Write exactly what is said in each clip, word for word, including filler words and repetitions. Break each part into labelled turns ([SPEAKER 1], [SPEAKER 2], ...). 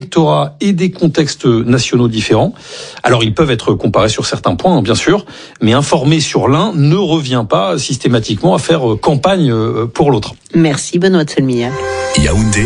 [SPEAKER 1] électorats et des contextes nationaux différents. Alors ils peuvent être comparés sur certains points, bien sûr, mais informer sur l'un ne revient pas systématiquement à faire campagne pour l'autre.
[SPEAKER 2] Merci Benoît Tselmia.
[SPEAKER 3] Yaoundé,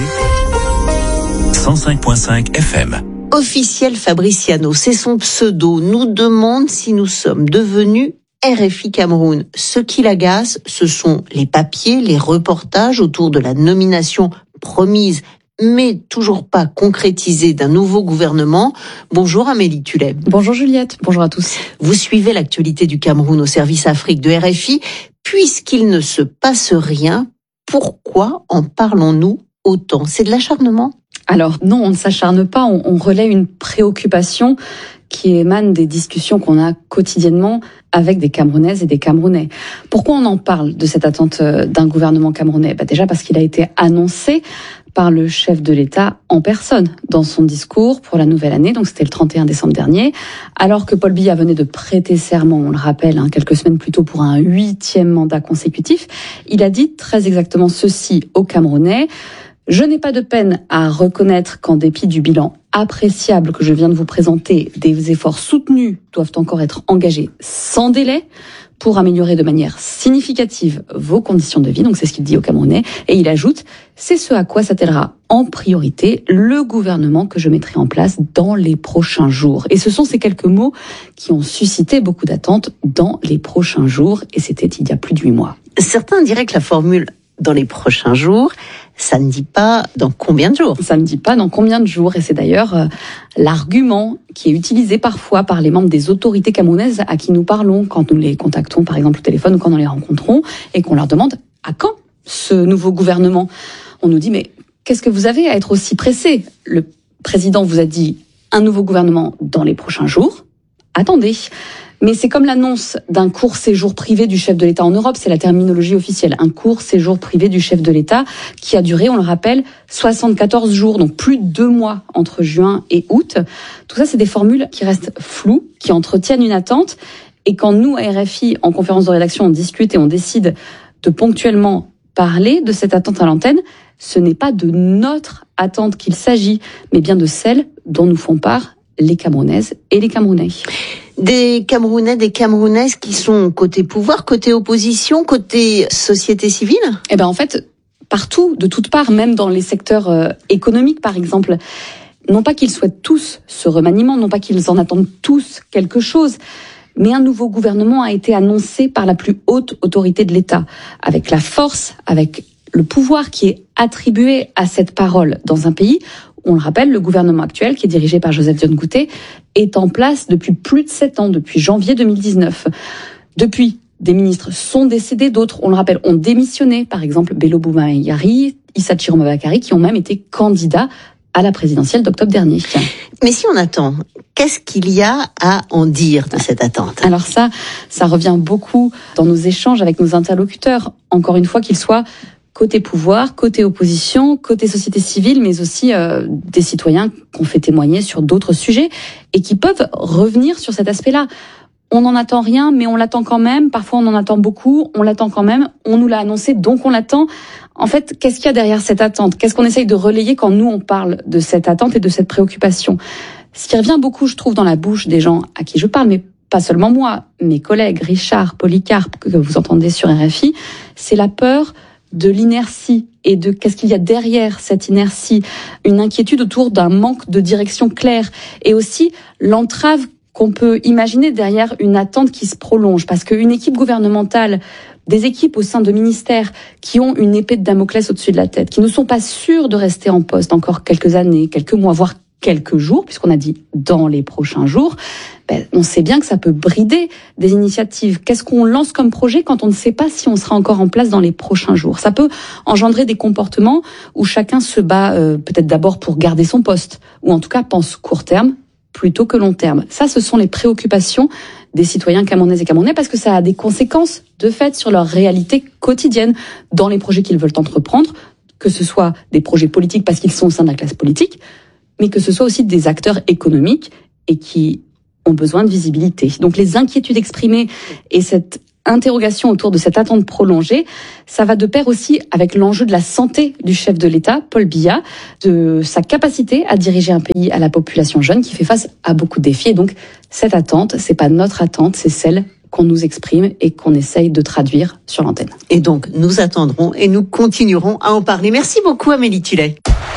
[SPEAKER 3] cent cinq virgule cinq F M.
[SPEAKER 2] Officiel Fabriciano, c'est son pseudo, nous demande si nous sommes devenus R F I Cameroun. Ce qui l'agace, ce sont les papiers, les reportages autour de la nomination promise, mais toujours pas concrétisée d'un nouveau gouvernement. Bonjour Amélie Tullet.
[SPEAKER 4] Bonjour Juliette, bonjour à tous.
[SPEAKER 2] Vous suivez l'actualité du Cameroun au service Afrique de R F I. Puisqu'il ne se passe rien, pourquoi en parlons-nous autant? C'est de l'acharnement ?
[SPEAKER 4] Alors non, on ne s'acharne pas, on, on relaie une préoccupation qui émane des discussions qu'on a quotidiennement avec des Camerounaises et des Camerounais. Pourquoi on en parle de cette attente d'un gouvernement camerounais ? Bah déjà parce qu'il a été annoncé par le chef de l'État en personne dans son discours pour la nouvelle année, donc c'était le trente et un décembre dernier, alors que Paul Biya venait de prêter serment, on le rappelle, hein, quelques semaines plus tôt pour un huitième mandat consécutif. Il a dit très exactement ceci aux Camerounais: je n'ai pas de peine à reconnaître qu'en dépit du bilan appréciable que je viens de vous présenter, des efforts soutenus doivent encore être engagés sans délai pour améliorer de manière significative vos conditions de vie. Donc c'est ce qu'il dit aux Camerounais. Et il ajoute, c'est ce à quoi s'attellera en priorité le gouvernement que je mettrai en place dans les prochains jours. Et ce sont ces quelques mots qui ont suscité beaucoup d'attentes dans les prochains jours. Et c'était il y a plus de huit mois.
[SPEAKER 2] Certains diraient que la formule dans les prochains jours, ça ne dit pas dans combien de jours.
[SPEAKER 4] Ça ne dit pas dans combien de jours. Et c'est d'ailleurs euh, l'argument qui est utilisé parfois par les membres des autorités camerounaises à qui nous parlons quand nous les contactons, par exemple au téléphone ou quand nous les rencontrons, et qu'on leur demande à quand ce nouveau gouvernement. On nous dit, mais qu'est-ce que vous avez à être aussi pressé ? Le président vous a dit un nouveau gouvernement dans les prochains jours. Attendez. Mais c'est comme l'annonce d'un court séjour privé du chef de l'État en Europe, c'est la terminologie officielle, un court séjour privé du chef de l'État qui a duré, on le rappelle, soixante-quatorze jours, donc plus de deux mois entre juin et août. Tout ça, c'est des formules qui restent floues, qui entretiennent une attente. Et quand nous, à R F I, en conférence de rédaction, on discute et on décide de ponctuellement parler de cette attente à l'antenne, ce n'est pas de notre attente qu'il s'agit, mais bien de celle dont nous font part les Camerounaises et les Camerounais.
[SPEAKER 2] Des Camerounais, des Camerounaises qui sont côté pouvoir, côté opposition, côté société civile ?
[SPEAKER 4] Eh ben en fait, partout, de toutes parts, même dans les secteurs euh, économiques par exemple. Non pas qu'ils souhaitent tous ce remaniement, non pas qu'ils en attendent tous quelque chose, mais un nouveau gouvernement a été annoncé par la plus haute autorité de l'État, avec la force, avec le pouvoir qui est attribué à cette parole dans un pays. On le rappelle, le gouvernement actuel, qui est dirigé par Joseph Dione Ngouté, est en place depuis plus de sept ans, depuis janvier deux mille dix-neuf. Depuis, des ministres sont décédés, d'autres, on le rappelle, ont démissionné. Par exemple, Bello Boumayari, Issa Chiroma Bakary, qui ont même été candidats à la présidentielle d'octobre dernier.
[SPEAKER 2] Mais si on attend, qu'est-ce qu'il y a à en dire de cette attente ?
[SPEAKER 4] Alors ça, ça revient beaucoup dans nos échanges avec nos interlocuteurs. Encore une fois, qu'ils soient côté pouvoir, côté opposition, côté société civile, mais aussi euh, des citoyens qu'on fait témoigner sur d'autres sujets et qui peuvent revenir sur cet aspect-là. On n'en attend rien, mais on l'attend quand même. Parfois, on en attend beaucoup. On l'attend quand même. On nous l'a annoncé, donc on l'attend. En fait, qu'est-ce qu'il y a derrière cette attente ? Qu'est-ce qu'on essaye de relayer quand nous, on parle de cette attente et de cette préoccupation ? Ce qui revient beaucoup, je trouve, dans la bouche des gens à qui je parle, mais pas seulement moi, mes collègues, Richard, Polycarpe, que vous entendez sur R F I, c'est la peur de l'inertie et de qu'est-ce qu'il y a derrière cette inertie, une inquiétude autour d'un manque de direction claire et aussi l'entrave qu'on peut imaginer derrière une attente qui se prolonge, parce qu'une équipe gouvernementale, des équipes au sein de ministères qui ont une épée de Damoclès au-dessus de la tête, qui ne sont pas sûrs de rester en poste encore quelques années, quelques mois, voire quelques jours, puisqu'on a dit dans les prochains jours, ben, on sait bien que ça peut brider des initiatives. Qu'est-ce qu'on lance comme projet quand on ne sait pas si on sera encore en place dans les prochains jours ? Ça peut engendrer des comportements où chacun se bat euh, peut-être d'abord pour garder son poste, ou en tout cas pense court terme plutôt que long terme. Ça, ce sont les préoccupations des citoyens camerounais et camerounais, parce que ça a des conséquences de fait sur leur réalité quotidienne dans les projets qu'ils veulent entreprendre, que ce soit des projets politiques parce qu'ils sont au sein de la classe politique, mais que ce soit aussi des acteurs économiques et qui ont besoin de visibilité. Donc les inquiétudes exprimées et cette interrogation autour de cette attente prolongée, ça va de pair aussi avec l'enjeu de la santé du chef de l'État, Paul Biya, de sa capacité à diriger un pays à la population jeune qui fait face à beaucoup de défis. Et donc, cette attente, c'est pas notre attente, c'est celle qu'on nous exprime et qu'on essaye de traduire sur l'antenne.
[SPEAKER 2] Et donc, nous attendrons et nous continuerons à en parler. Merci beaucoup, Amélie Tullet.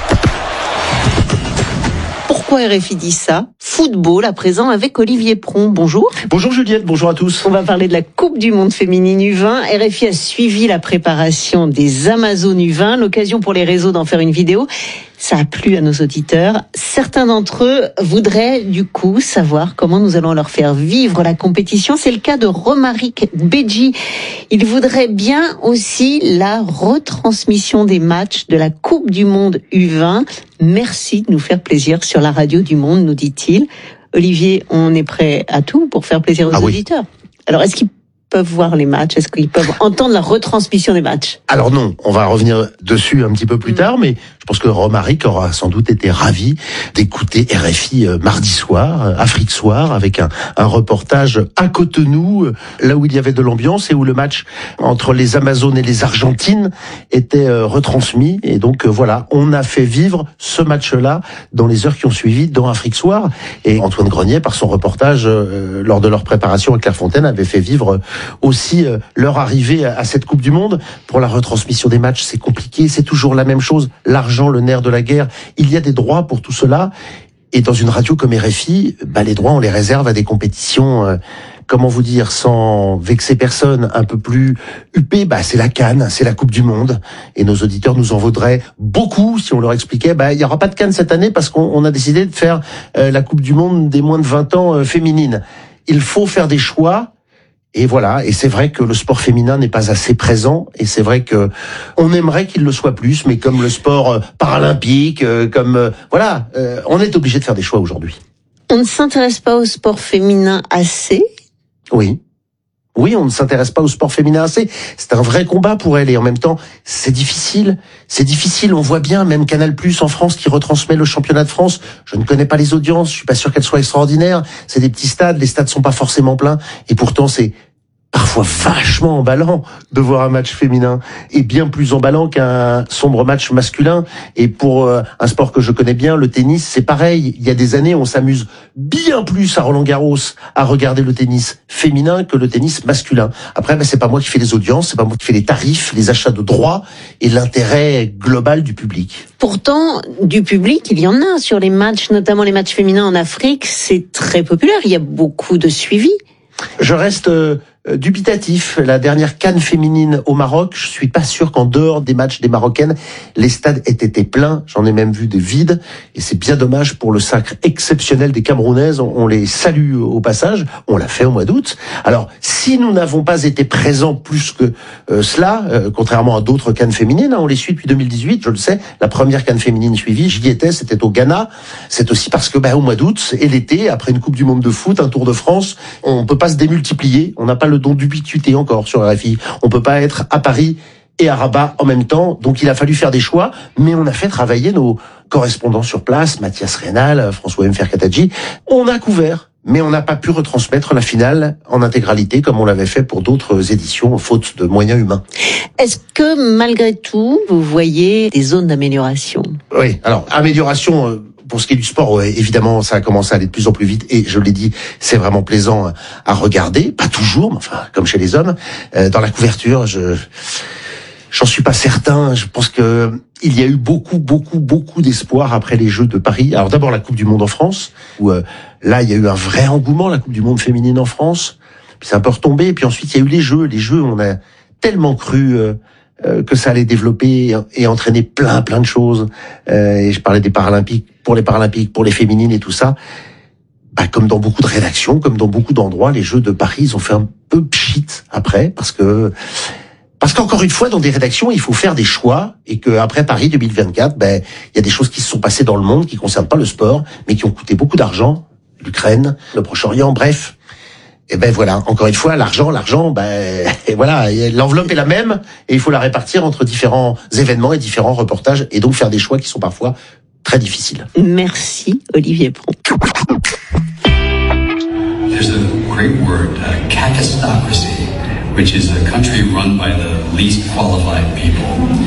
[SPEAKER 2] Pourquoi R F I dit ça? Football à présent avec Olivier Pron. Bonjour.
[SPEAKER 5] Bonjour Juliette, bonjour à tous.
[SPEAKER 2] On va parler de la Coupe du Monde féminine U vingt. R F I a suivi la préparation des Amazones U vingt. L'occasion pour les réseaux d'en faire une vidéo. Ça a plu à nos auditeurs. Certains d'entre eux voudraient du coup savoir comment nous allons leur faire vivre la compétition. C'est le cas de Romaric Beji. Il voudrait bien aussi la retransmission des matchs de la Coupe du Monde U vingt. Merci de nous faire plaisir sur la radio du Monde, nous dit-il. Olivier, on est prêt à tout pour faire plaisir aux ah auditeurs. Oui. Alors, est-ce qu'ils peuvent voir les matchs? Est-ce qu'ils peuvent entendre la retransmission des matchs?
[SPEAKER 5] Alors non, on va revenir dessus un petit peu plus mmh. tard, mais je pense que Romaric aura sans doute été ravi d'écouter R F I mardi soir, Afrique Soir, avec un, un reportage à Cotonou, là où il y avait de l'ambiance et où le match entre les Amazones et les Argentines était retransmis. Et donc voilà, on a fait vivre ce match-là dans les heures qui ont suivi dans Afrique Soir. Et Antoine Grenier, par son reportage euh, lors de leur préparation à Clairefontaine, avait fait vivre aussi euh, leur arrivée à, à cette Coupe du Monde. Pour la retransmission des matchs, c'est compliqué, c'est toujours la même chose. L'argent, le nerf de la guerre, il y a des droits pour tout cela. Et dans une radio comme R F I, bah, les droits, on les réserve à des compétitions, euh, comment vous dire, sans vexer personne, un peu plus huppées. Bah, c'est la CAN, c'est la Coupe du Monde. Et nos auditeurs nous en vaudraient beaucoup si on leur expliquait, bah, il n'y aura pas de CAN cette année parce qu'on on a décidé de faire euh, la Coupe du Monde des moins de vingt ans euh, féminine. Il faut faire des choix. Et voilà, et c'est vrai que le sport féminin n'est pas assez présent, et c'est vrai que on aimerait qu'il le soit plus, mais comme le sport euh, paralympique, euh, comme euh, voilà, euh, on est obligé de faire des choix aujourd'hui.
[SPEAKER 2] On ne s'intéresse pas au sport féminin assez?
[SPEAKER 5] Oui. Oui, on ne s'intéresse pas au sport féminin assez. C'est un vrai combat pour elle, et en même temps, c'est difficile. C'est difficile, on voit bien, même Canal Plus en France qui retransmet le championnat de France. Je ne connais pas les audiences, je suis pas sûr qu'elles soient extraordinaires. C'est des petits stades, les stades sont pas forcément pleins, et pourtant c'est parfois vachement emballant de voir un match féminin, et bien plus emballant qu'un sombre match masculin. Et pour euh, un sport que je connais bien, le tennis, c'est pareil. Il y a des années, on s'amuse bien plus à Roland-Garros à regarder le tennis féminin que le tennis masculin. Après, ben, c'est pas moi qui fais les audiences, c'est pas moi qui fais les tarifs, les achats de droits et l'intérêt global du public.
[SPEAKER 2] Pourtant, du public, il y en a sur les matchs, notamment les matchs féminins en Afrique. C'est très populaire, il y a beaucoup de suivi.
[SPEAKER 5] Je reste euh, dubitatif. La dernière CAN féminine au Maroc, je suis pas sûr qu'en dehors des matchs des Marocaines, les stades aient été pleins. J'en ai même vu des vides, et c'est bien dommage pour le sacre exceptionnel des Camerounaises. On les salue au passage. On l'a fait au mois d'août. Alors, si nous n'avons pas été présents plus que euh, cela, euh, contrairement à d'autres CAN féminines, hein, on les suit depuis deux mille dix-huit, je le sais. La première CAN féminine suivie, j'y étais, c'était au Ghana. C'est aussi parce que, bah, au mois d'août et l'été, après une Coupe du Monde de foot, un Tour de France, on peut pas se démultiplier. On n'a pas le don d'ubiquité encore sur R F I. On peut pas être à Paris et à Rabat en même temps. Donc il a fallu faire des choix, mais on a fait travailler nos correspondants sur place, Mathias Rénal, François M. Ferkatadji. On a couvert, mais on n'a pas pu retransmettre la finale en intégralité comme on l'avait fait pour d'autres éditions, faute de moyens humains.
[SPEAKER 2] Est-ce que malgré tout, vous voyez des zones d'amélioration? Oui,
[SPEAKER 5] alors amélioration... Euh, Pour ce qui est du sport, ouais, évidemment, ça a commencé à aller de plus en plus vite, et je l'ai dit, c'est vraiment plaisant à regarder, pas toujours, mais enfin, comme chez les hommes. Euh, dans la couverture, je j'en suis pas certain. Je pense que il y a eu beaucoup, beaucoup, beaucoup d'espoir après les Jeux de Paris. Alors d'abord la Coupe du Monde en France, où euh, là il y a eu un vrai engouement, la Coupe du Monde féminine en France. Puis c'est un peu retombé. Puis ensuite il y a eu les Jeux. Les Jeux, on a tellement cru. Euh, Euh, que ça allait développer et entraîner plein plein de choses. Euh, et je parlais des Paralympiques, pour les Paralympiques, pour les féminines et tout ça. Bah, comme dans beaucoup de rédactions, comme dans beaucoup d'endroits, les Jeux de Paris, ils ont fait un peu pchit après, parce que parce qu'encore une fois, dans des rédactions, il faut faire des choix, et que après Paris deux mille vingt-quatre, ben il y a des choses qui se sont passées dans le monde qui concernent pas le sport, mais qui ont coûté beaucoup d'argent, l'Ukraine, le Proche-Orient, bref. Et ben voilà, encore une fois, l'argent, l'argent, ben et voilà, l'enveloppe est la même, et il faut la répartir entre différents événements et différents reportages, et donc faire des choix qui sont parfois très difficiles.
[SPEAKER 2] Merci Olivier Pron.
[SPEAKER 6] There's a great word, uh, catastocracy, which is a country run by the least qualified people.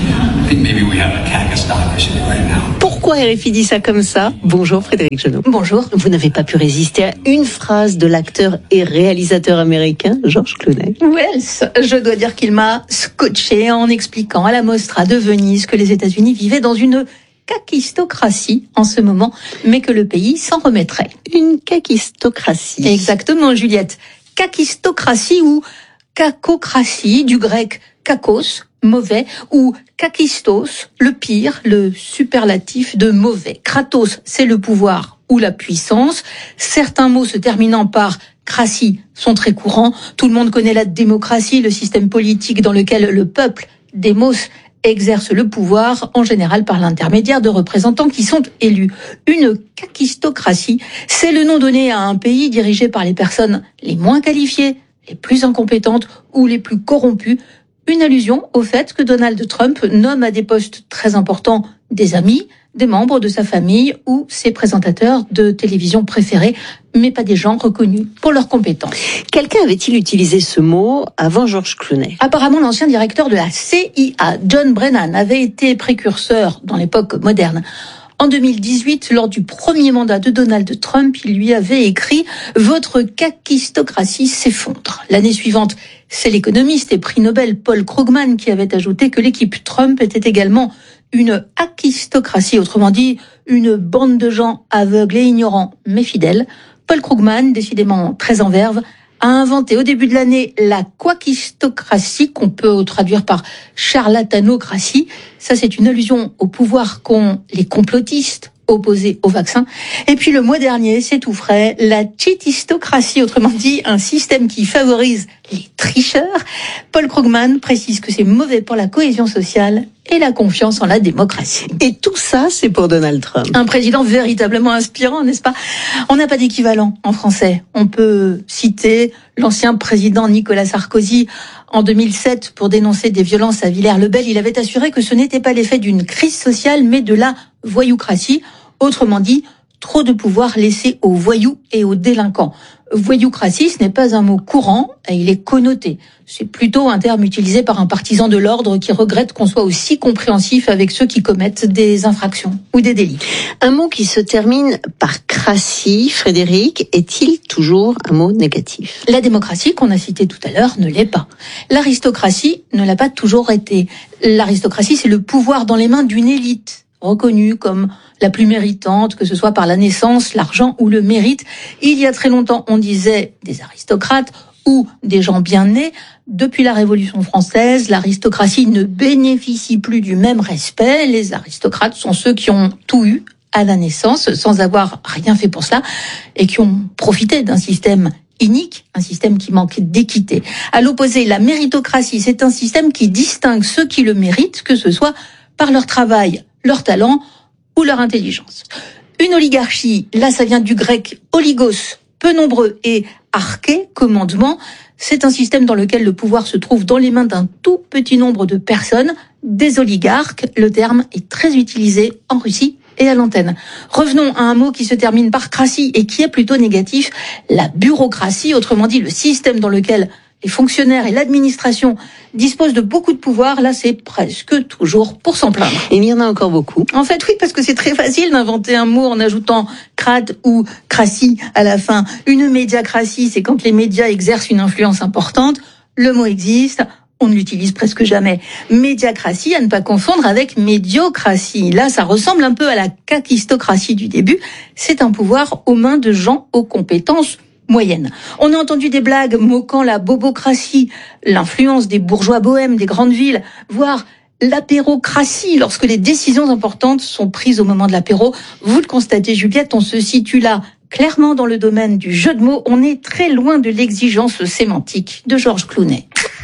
[SPEAKER 6] I think maybe we have a cacistocracy right now.
[SPEAKER 2] Pourquoi R F I dit ça comme ça? Bonjour Frédéric Genot.
[SPEAKER 7] Bonjour.
[SPEAKER 2] Vous n'avez pas pu résister à une phrase de l'acteur et réalisateur américain George Clooney.
[SPEAKER 7] Wells, je dois dire qu'il m'a scotché en expliquant à la Mostra de Venise que les États-Unis vivaient dans une kakistocratie en ce moment, mais que le pays s'en remettrait.
[SPEAKER 2] Une kakistocratie.
[SPEAKER 7] Exactement, Juliette. Kakistocratie ou kakocratie, du grec kakos, mauvais, ou kakistos, le pire, le superlatif de mauvais. Kratos, c'est le pouvoir ou la puissance. Certains mots se terminant par cratie sont très courants. Tout le monde connaît la démocratie, le système politique dans lequel le peuple, démos, exerce le pouvoir, en général par l'intermédiaire de représentants qui sont élus. Une kakistocratie, c'est le nom donné à un pays dirigé par les personnes les moins qualifiées, les plus incompétentes ou les plus corrompues. Une allusion au fait que Donald Trump nomme à des postes très importants des amis, des membres de sa famille ou ses présentateurs de télévision préférés, mais pas des gens reconnus pour leurs compétences.
[SPEAKER 2] Quelqu'un avait-il utilisé ce mot avant George Clooney?
[SPEAKER 7] Apparemment, l'ancien directeur de la C I A, John Brennan, avait été précurseur dans l'époque moderne. En deux mille dix-huit, lors du premier mandat de Donald Trump, il lui avait écrit « Votre kakistocratie s'effondre ». L'année suivante, c'est l'économiste et prix Nobel Paul Krugman qui avait ajouté que l'équipe Trump était également une akistocratie, autrement dit une bande de gens aveugles et ignorants mais fidèles. Paul Krugman, décidément très en verve, a inventé au début de l'année la quackistocratie, qu'on peut traduire par charlatanocratie. Ça, c'est une allusion au pouvoir qu'ont les complotistes opposés au vaccin. Et puis le mois dernier, c'est tout frais, la cheatistocratie, autrement dit un système qui favorise les tricheurs. Paul Krugman précise que c'est mauvais pour la cohésion sociale et la confiance en la démocratie.
[SPEAKER 2] Et tout ça, c'est pour Donald Trump.
[SPEAKER 7] Un président véritablement inspirant, n'est-ce pas? On n'a pas d'équivalent en français. On peut citer l'ancien président Nicolas Sarkozy en deux mille sept pour dénoncer des violences à Villers-le-Bel. Il avait assuré que ce n'était pas l'effet d'une crise sociale, mais de la voyoucratie. Autrement dit, trop de pouvoir laissé aux voyous et aux délinquants. Voyoucratie, ce n'est pas un mot courant et il est connoté. C'est plutôt un terme utilisé par un partisan de l'ordre qui regrette qu'on soit aussi compréhensif avec ceux qui commettent des infractions ou des délits.
[SPEAKER 2] Un mot qui se termine par cratie, Frédéric, est-il toujours un mot négatif?
[SPEAKER 7] La démocratie, qu'on a citée tout à l'heure, ne l'est pas. L'aristocratie ne l'a pas toujours été. L'aristocratie, c'est le pouvoir dans les mains d'une élite reconnue comme la plus méritante, que ce soit par la naissance, l'argent ou le mérite. Il y a très longtemps, on disait des aristocrates ou des gens bien nés. Depuis la Révolution française, l'aristocratie ne bénéficie plus du même respect. Les aristocrates sont ceux qui ont tout eu à la naissance sans avoir rien fait pour cela et qui ont profité d'un système inique, un système qui manque d'équité. À l'opposé, la méritocratie, c'est un système qui distingue ceux qui le méritent, que ce soit par leur travail, leur talent ou leur intelligence. Une oligarchie, là ça vient du grec oligos, peu nombreux, et arché, commandement. C'est un système dans lequel le pouvoir se trouve dans les mains d'un tout petit nombre de personnes, des oligarques. Le terme est très utilisé en Russie et à l'antenne. Revenons à un mot qui se termine par cratie et qui est plutôt négatif, la bureaucratie, autrement dit le système dans lequel les fonctionnaires et l'administration disposent de beaucoup de pouvoir. Là, c'est presque toujours pour s'en plaindre.
[SPEAKER 2] Et il y en a encore beaucoup.
[SPEAKER 7] En fait, oui, parce que c'est très facile d'inventer un mot en ajoutant crade ou cratie à la fin. Une médiacratie, c'est quand les médias exercent une influence importante. Le mot existe, on ne l'utilise presque jamais. Médiacratie, à ne pas confondre avec médiocratie. Là, ça ressemble un peu à la kakistocratie du début. C'est un pouvoir aux mains de gens aux compétences moyenne. On a entendu des blagues moquant la bobocratie, l'influence des bourgeois bohèmes des grandes villes, voire l'apérocratie lorsque les décisions importantes sont prises au moment de l'apéro. Vous le constatez, Juliette, on se situe là clairement dans le domaine du jeu de mots. On est très loin de l'exigence sémantique de George Clooney.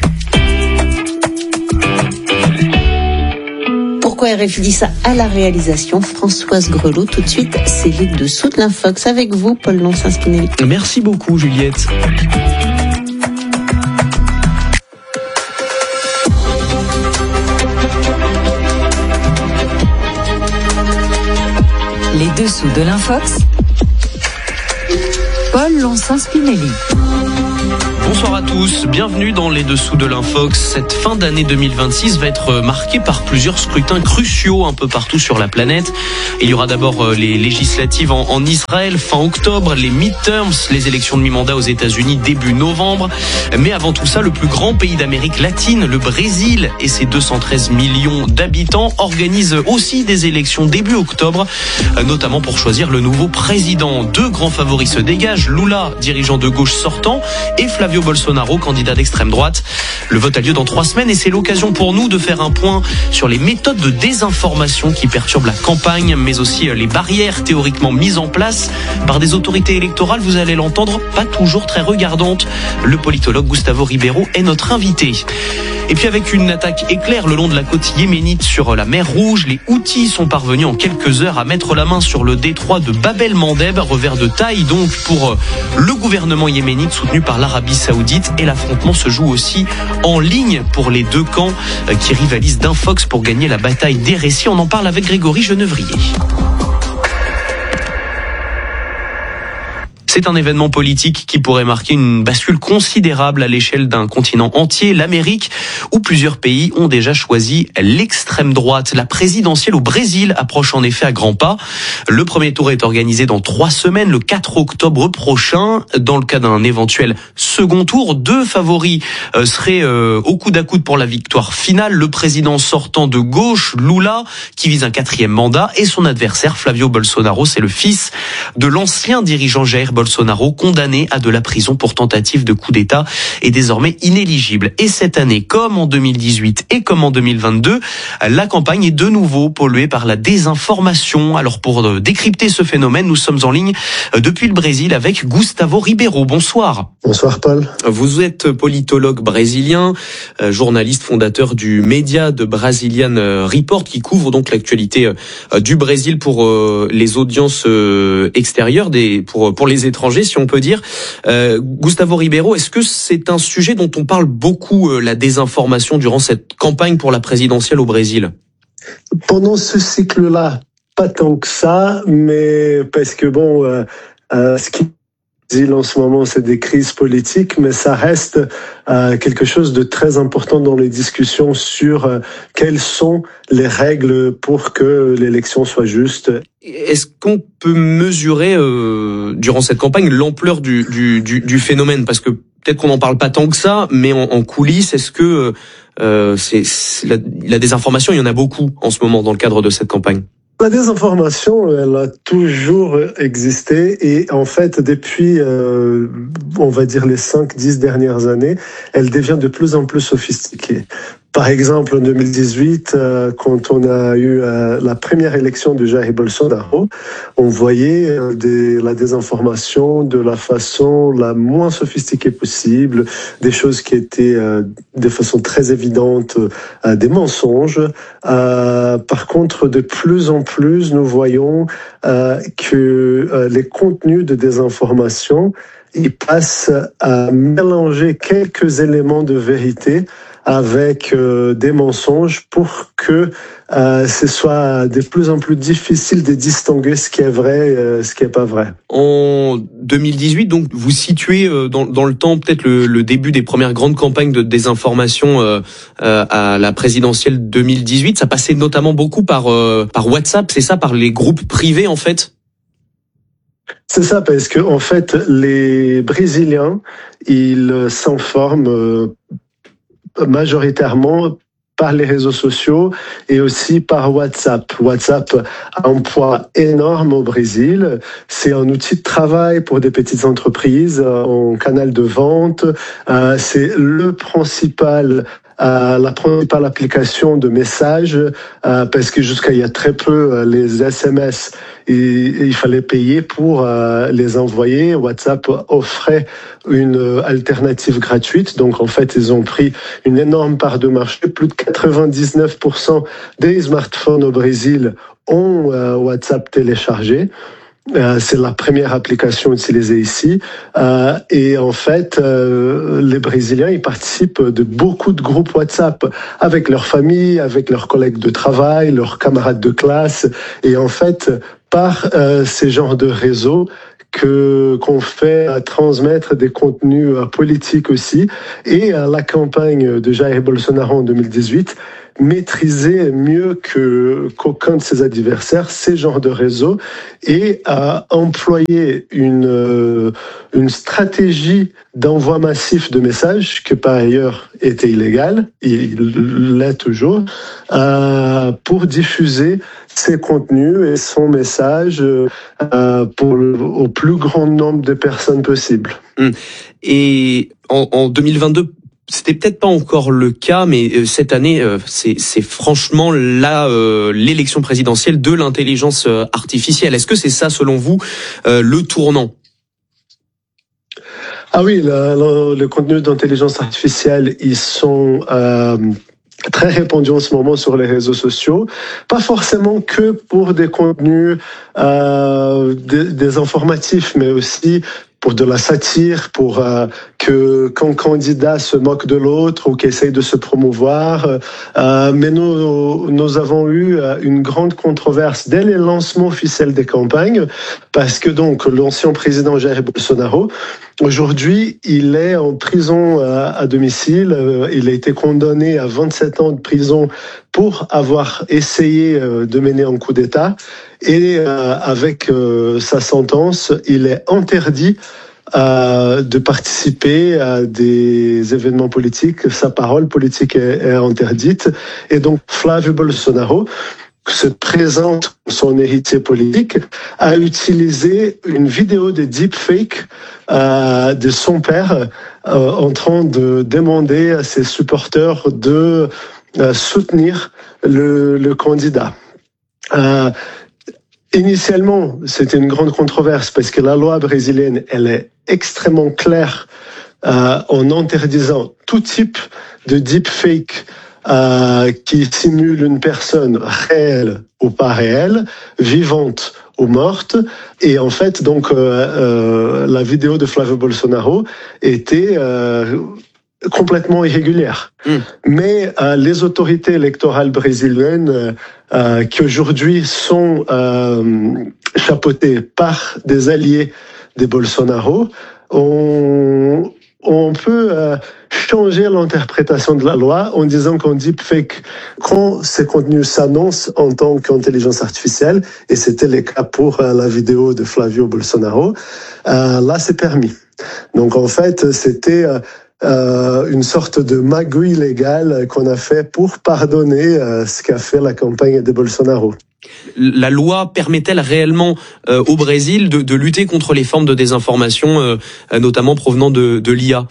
[SPEAKER 2] Pourquoi R F I dit ça à la réalisation? Françoise Grelot. Tout de suite, c'est les dessous de l'Infox avec vous, Paul Lonsins-Spinelli.
[SPEAKER 3] Merci beaucoup, Juliette.
[SPEAKER 8] Les dessous de l'Infox, Paul Lonsins-Spinelli. Bonsoir à tous, bienvenue dans les dessous de l'Infox. Cette fin d'année deux mille vingt-six va être marquée par plusieurs scrutins cruciaux un peu partout sur la planète. Il y aura d'abord les législatives en, en Israël fin octobre, les midterms, les élections de mi-mandat aux États-Unis début novembre. Mais avant tout ça, le plus grand pays d'Amérique latine, le Brésil, et ses deux cent treize millions d'habitants organise aussi des élections début octobre, notamment pour choisir le nouveau président. Deux grands favoris se dégagent, Lula, dirigeant de gauche sortant, et Flavio Bolsonaro, candidat d'extrême droite. Le vote a lieu dans trois semaines et c'est l'occasion pour nous de faire un point sur les méthodes de désinformation qui perturbent la campagne, mais aussi les barrières théoriquement mises en place par des autorités électorales, vous allez l'entendre, pas toujours très regardantes. Le politologue Gustavo Ribeiro est notre invité. Et puis avec une attaque éclair le long de la côte yéménite sur la mer Rouge, les Houthis sont parvenus en quelques heures à mettre la main sur le détroit de Bab el-Mandeb, revers de taille donc pour le gouvernement yéménite soutenu par l'Arabie Saoudite. Et l'affrontement se joue aussi en ligne pour les deux camps qui rivalisent d'Infox pour gagner la bataille des récits. On en parle avec Grégory Genevrier. C'est un événement politique qui pourrait marquer une bascule considérable à l'échelle d'un continent entier, l'Amérique, où plusieurs pays ont déjà choisi l'extrême droite. La présidentielle au Brésil approche en effet à grands pas. Le premier tour est organisé dans trois semaines, le quatre octobre prochain. Dans le cas d'un éventuel second tour, deux favoris seraient au coude à coude pour la victoire finale. Le président sortant de gauche, Lula, qui vise un quatrième mandat, et son adversaire, Flavio Bolsonaro, c'est le fils de l'ancien dirigeant Jair Bolsonaro. Bolsonaro, condamné à de la prison pour tentative de coup d'État, est désormais inéligible. Et cette année, comme en deux mille dix-huit et comme en deux mille vingt-deux, la campagne est de nouveau polluée par la désinformation. Alors pour décrypter ce phénomène, nous sommes en ligne depuis le Brésil avec Gustavo Ribeiro. Bonsoir.
[SPEAKER 9] Bonsoir Paul.
[SPEAKER 8] Vous êtes politologue brésilien, journaliste fondateur du média de Brazilian Report qui couvre donc l'actualité du Brésil pour les audiences extérieures, des, pour, pour les étrangers, si on peut dire. Euh, Gustavo Ribeiro, est-ce que c'est un sujet dont on parle beaucoup, euh, la désinformation, durant cette campagne pour la présidentielle au Brésil?
[SPEAKER 9] Pendant ce cycle-là, pas tant que ça, mais parce que bon, euh, euh, ce qui en ce moment, c'est des crises politiques, mais ça reste euh, quelque chose de très important dans les discussions sur euh, quelles sont les règles pour que l'élection soit juste.
[SPEAKER 8] Est-ce qu'on peut mesurer euh, durant cette campagne l'ampleur du, du, du, du phénomène? Parce que peut-être qu'on n'en parle pas tant que ça, mais en, en coulisses, est-ce que euh, c'est, c'est la, la désinformation, il y en a beaucoup en ce moment dans le cadre de cette campagne?
[SPEAKER 9] La désinformation, elle a toujours existé et en fait, depuis, euh, on va dire les cinq, dix dernières années, elle devient de plus en plus sophistiquée. Par exemple, en deux mille dix-huit, euh, quand on a eu euh, la première élection de Jair Bolsonaro, on voyait euh, des, la désinformation de la façon la moins sophistiquée possible, des choses qui étaient euh, de façon très évidente euh, des mensonges. Euh, par contre, de plus en plus, nous voyons euh, que euh, les contenus de désinformation, ils passent à mélanger quelques éléments de vérité avec euh, des mensonges pour que euh, ce soit de plus en plus difficile de distinguer ce qui est vrai et euh, ce qui est pas vrai.
[SPEAKER 8] En deux mille dix-huit, donc, vous situez euh, dans, dans le temps peut-être le, le début des premières grandes campagnes de désinformation euh, euh, à la présidentielle deux mille dix-huit. Ça passait notamment beaucoup par, euh, par WhatsApp, c'est ça, par les groupes privés en fait?
[SPEAKER 9] C'est ça, parce que en fait, les Brésiliens, ils s'informent euh, majoritairement par les réseaux sociaux et aussi par WhatsApp. WhatsApp a un poids énorme au Brésil. C'est un outil de travail pour des petites entreprises, un canal de vente. Euh, c'est le principal Euh, la principale application de messages, euh, parce que jusqu'à il y a très peu, euh, les S M S, il, il fallait payer pour euh, les envoyer. WhatsApp offrait une alternative gratuite, donc en fait ils ont pris une énorme part de marché. Plus de quatre-vingt-dix-neuf pour cent des smartphones au Brésil ont euh, WhatsApp téléchargé. Euh, c'est la première application utilisée ici. Euh, et en fait, euh, les Brésiliens, ils participent de beaucoup de groupes WhatsApp avec leur famille, avec leurs collègues de travail, leurs camarades de classe. Et en fait, par euh, ces genres de réseaux, que qu'on fait à transmettre des contenus politiques aussi. Et la campagne de Jair Bolsonaro en deux mille dix-huit maîtrisait mieux que qu'aucun de ses adversaires ces genres de réseaux et a employé une une stratégie d'envoi massif de messages qui par ailleurs était illégale, il l'est toujours, euh, pour diffuser ses contenus et son message euh, pour le, au plus grand nombre de personnes possible.
[SPEAKER 8] Et en, en deux mille vingt-deux, c'était peut-être pas encore le cas, mais cette année, c'est, c'est franchement là euh, l'élection présidentielle de l'intelligence artificielle. Est-ce que c'est ça, selon vous, euh, le tournant ?
[SPEAKER 9] Ah oui, le, le, le contenu d'intelligence artificielle, ils sont euh, très répandus en ce moment sur les réseaux sociaux. Pas forcément que pour des contenus euh, des, des informatifs, mais aussi pour de la satire, pour euh, que qu'un candidat se moque de l'autre ou qu'il essaye de se promouvoir. Euh, mais nous, nous avons eu une grande controverse dès les lancements officiels des campagnes, parce que donc l'ancien président Jair Bolsonaro, aujourd'hui, il est en prison à, à domicile. Il a été condamné à vingt-sept ans de prison pour avoir essayé de mener un coup d'État. Et euh, avec euh, sa sentence, il est interdit euh, de participer à des événements politiques. Sa parole politique est, est interdite. Et donc, Flávio Bolsonaro se présente comme son héritier politique, a utilisé une vidéo de deepfake euh, de son père euh, en train de demander à ses supporters de euh, soutenir le, le candidat. Euh, Initialement, c'était une grande controverse parce que la loi brésilienne, elle est extrêmement claire euh, en interdisant tout type de deepfake euh, qui simule une personne réelle ou pas réelle, vivante ou morte. Et en fait, donc, euh, euh, la vidéo de Flávio Bolsonaro était euh, complètement irrégulière. Mmh. Mais euh, les autorités électorales brésiliennes, euh, qui aujourd'hui sont euh, chapeautées par des alliés des Bolsonaro, ont, on peut euh, changer l'interprétation de la loi en disant qu'on deepfake quand ces contenus s'annoncent en tant qu'intelligence artificielle, et c'était le cas pour euh, la vidéo de Flávio Bolsonaro, euh, là c'est permis. Donc en fait, c'était euh, Euh, une sorte de magouille légale qu'on a fait pour pardonner euh, ce qu'a fait la campagne de Bolsonaro.
[SPEAKER 8] La loi permet-elle réellement euh, au Brésil de, de lutter contre les formes de désinformation, euh, notamment provenant de, de l'I A ?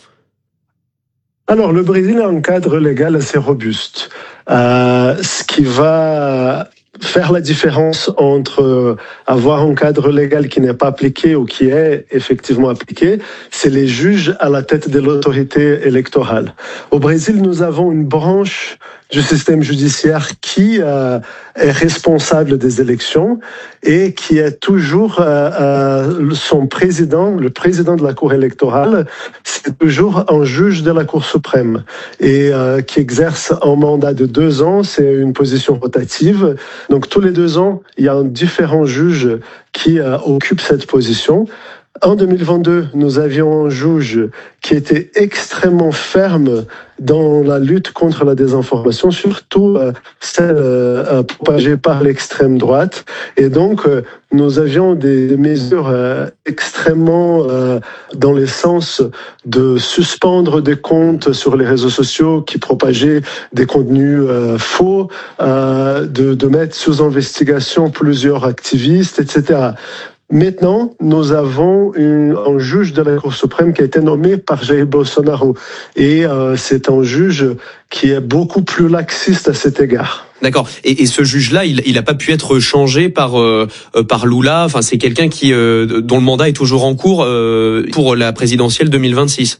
[SPEAKER 9] Alors, le Brésil a un cadre légal assez robuste, euh, ce qui va faire la différence entre avoir un cadre légal qui n'est pas appliqué ou qui est effectivement appliqué, c'est les juges à la tête de l'autorité électorale. Au Brésil, nous avons une branche du système judiciaire qui euh, est responsable des élections et qui est toujours euh, euh, son président, le président de la Cour électorale, c'est toujours un juge de la Cour suprême et euh, qui exerce un mandat de deux ans, c'est une position rotative. Donc tous les deux ans, il y a un différent juge qui euh, occupe cette position. En deux mille vingt-deux, nous avions un juge qui était extrêmement ferme dans la lutte contre la désinformation, surtout euh, celle euh, propagée par l'extrême droite. Et donc, euh, nous avions des mesures euh, extrêmement euh, dans le sens de suspendre des comptes sur les réseaux sociaux qui propageaient des contenus euh, faux, euh, de, de mettre sous investigation plusieurs activistes, et cetera. Maintenant, nous avons une, un juge de la Cour suprême qui a été nommé par Jair Bolsonaro. Et euh, c'est un juge qui est beaucoup plus laxiste à cet égard.
[SPEAKER 8] D'accord. Et, et ce juge-là, il, il a pas pu être changé par euh, par Lula. Enfin, c'est quelqu'un qui euh, dont le mandat est toujours en cours euh, pour la présidentielle deux mille vingt-six.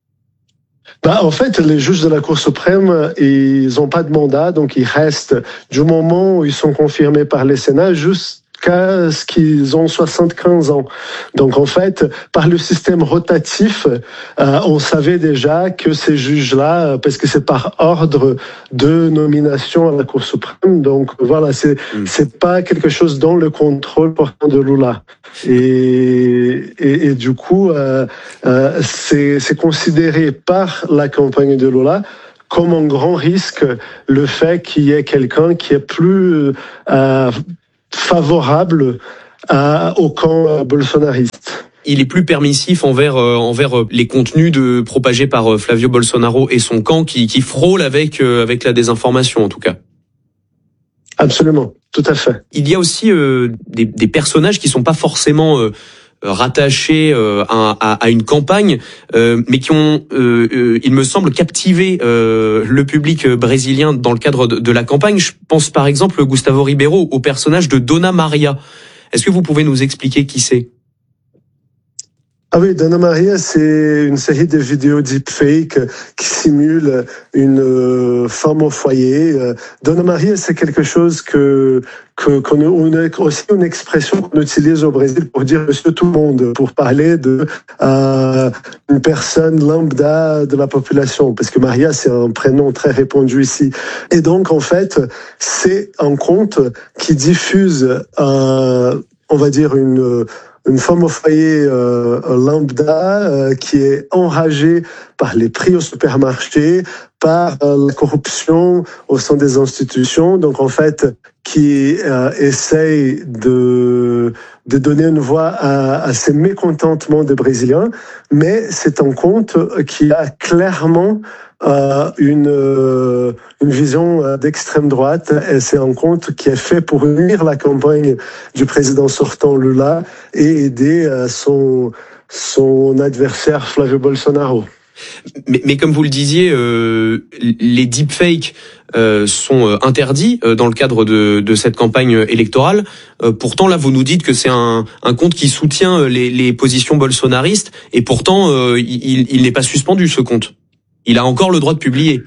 [SPEAKER 9] Bah, en fait, les juges de la Cour suprême, ils n'ont pas de mandat, donc ils restent du moment où ils sont confirmés par le Sénat juste jusqu'à ce qu'ils ont soixante-quinze ans. Donc en fait, par le système rotatif, euh, on savait déjà que ces juges-là, parce que c'est par ordre de nomination à la Cour suprême, donc voilà, c'est mmh. c'est pas quelque chose dans le contrôle portant de Lula. Et et, et, et du coup, euh, euh, c'est, c'est considéré par la campagne de Lula comme un grand risque le fait qu'il y ait quelqu'un qui est plus euh, favorable à, au camp bolsonariste.
[SPEAKER 8] Il est plus permissif envers euh, envers les contenus de propagés par euh, Flavio Bolsonaro et son camp qui qui frôle avec euh, avec la désinformation en tout cas.
[SPEAKER 9] Absolument, tout à fait.
[SPEAKER 8] Il y a aussi euh, des, des personnages qui sont pas forcément euh, rattachés euh, à, à, à une campagne, euh, mais qui ont, euh, euh, il me semble, captivé euh, le public brésilien dans le cadre de, de la campagne. Je pense par exemple, Gustavo Ribeiro, au personnage de Dona Maria. Est-ce que vous pouvez nous expliquer qui c'est ?
[SPEAKER 9] Ah oui, Dona Maria, c'est une série de vidéos deepfake qui simulent une euh, femme au foyer. Euh, Dona Maria, c'est quelque chose que, que qu'on on a aussi une expression qu'on utilise au Brésil pour dire monsieur tout le monde, pour parler de euh, une personne lambda de la population, parce que Maria, c'est un prénom très répandu ici. Et donc, en fait, c'est un compte qui diffuse, euh, on va dire, une une femme au foyer euh, lambda euh, qui est enragée par les prix au supermarché, par euh, la corruption au sein des institutions, donc en fait qui euh, essaye de de donner une voix à, à ces mécontentements des Brésiliens, mais c'est un compte qui a clairement euh, une euh, une vision euh, d'extrême droite, et c'est un compte qui est fait pour unir la campagne du président sortant Lula et aider euh, son son adversaire Flavio Bolsonaro.
[SPEAKER 8] Mais, mais comme vous le disiez, euh, les deepfakes euh, sont interdits euh, dans le cadre de, de cette campagne électorale. Euh, pourtant, là, vous nous dites que c'est un, un compte qui soutient les, les positions bolsonaristes, et pourtant, euh, il, il n'est pas suspendu, ce compte. Il a encore le droit de publier.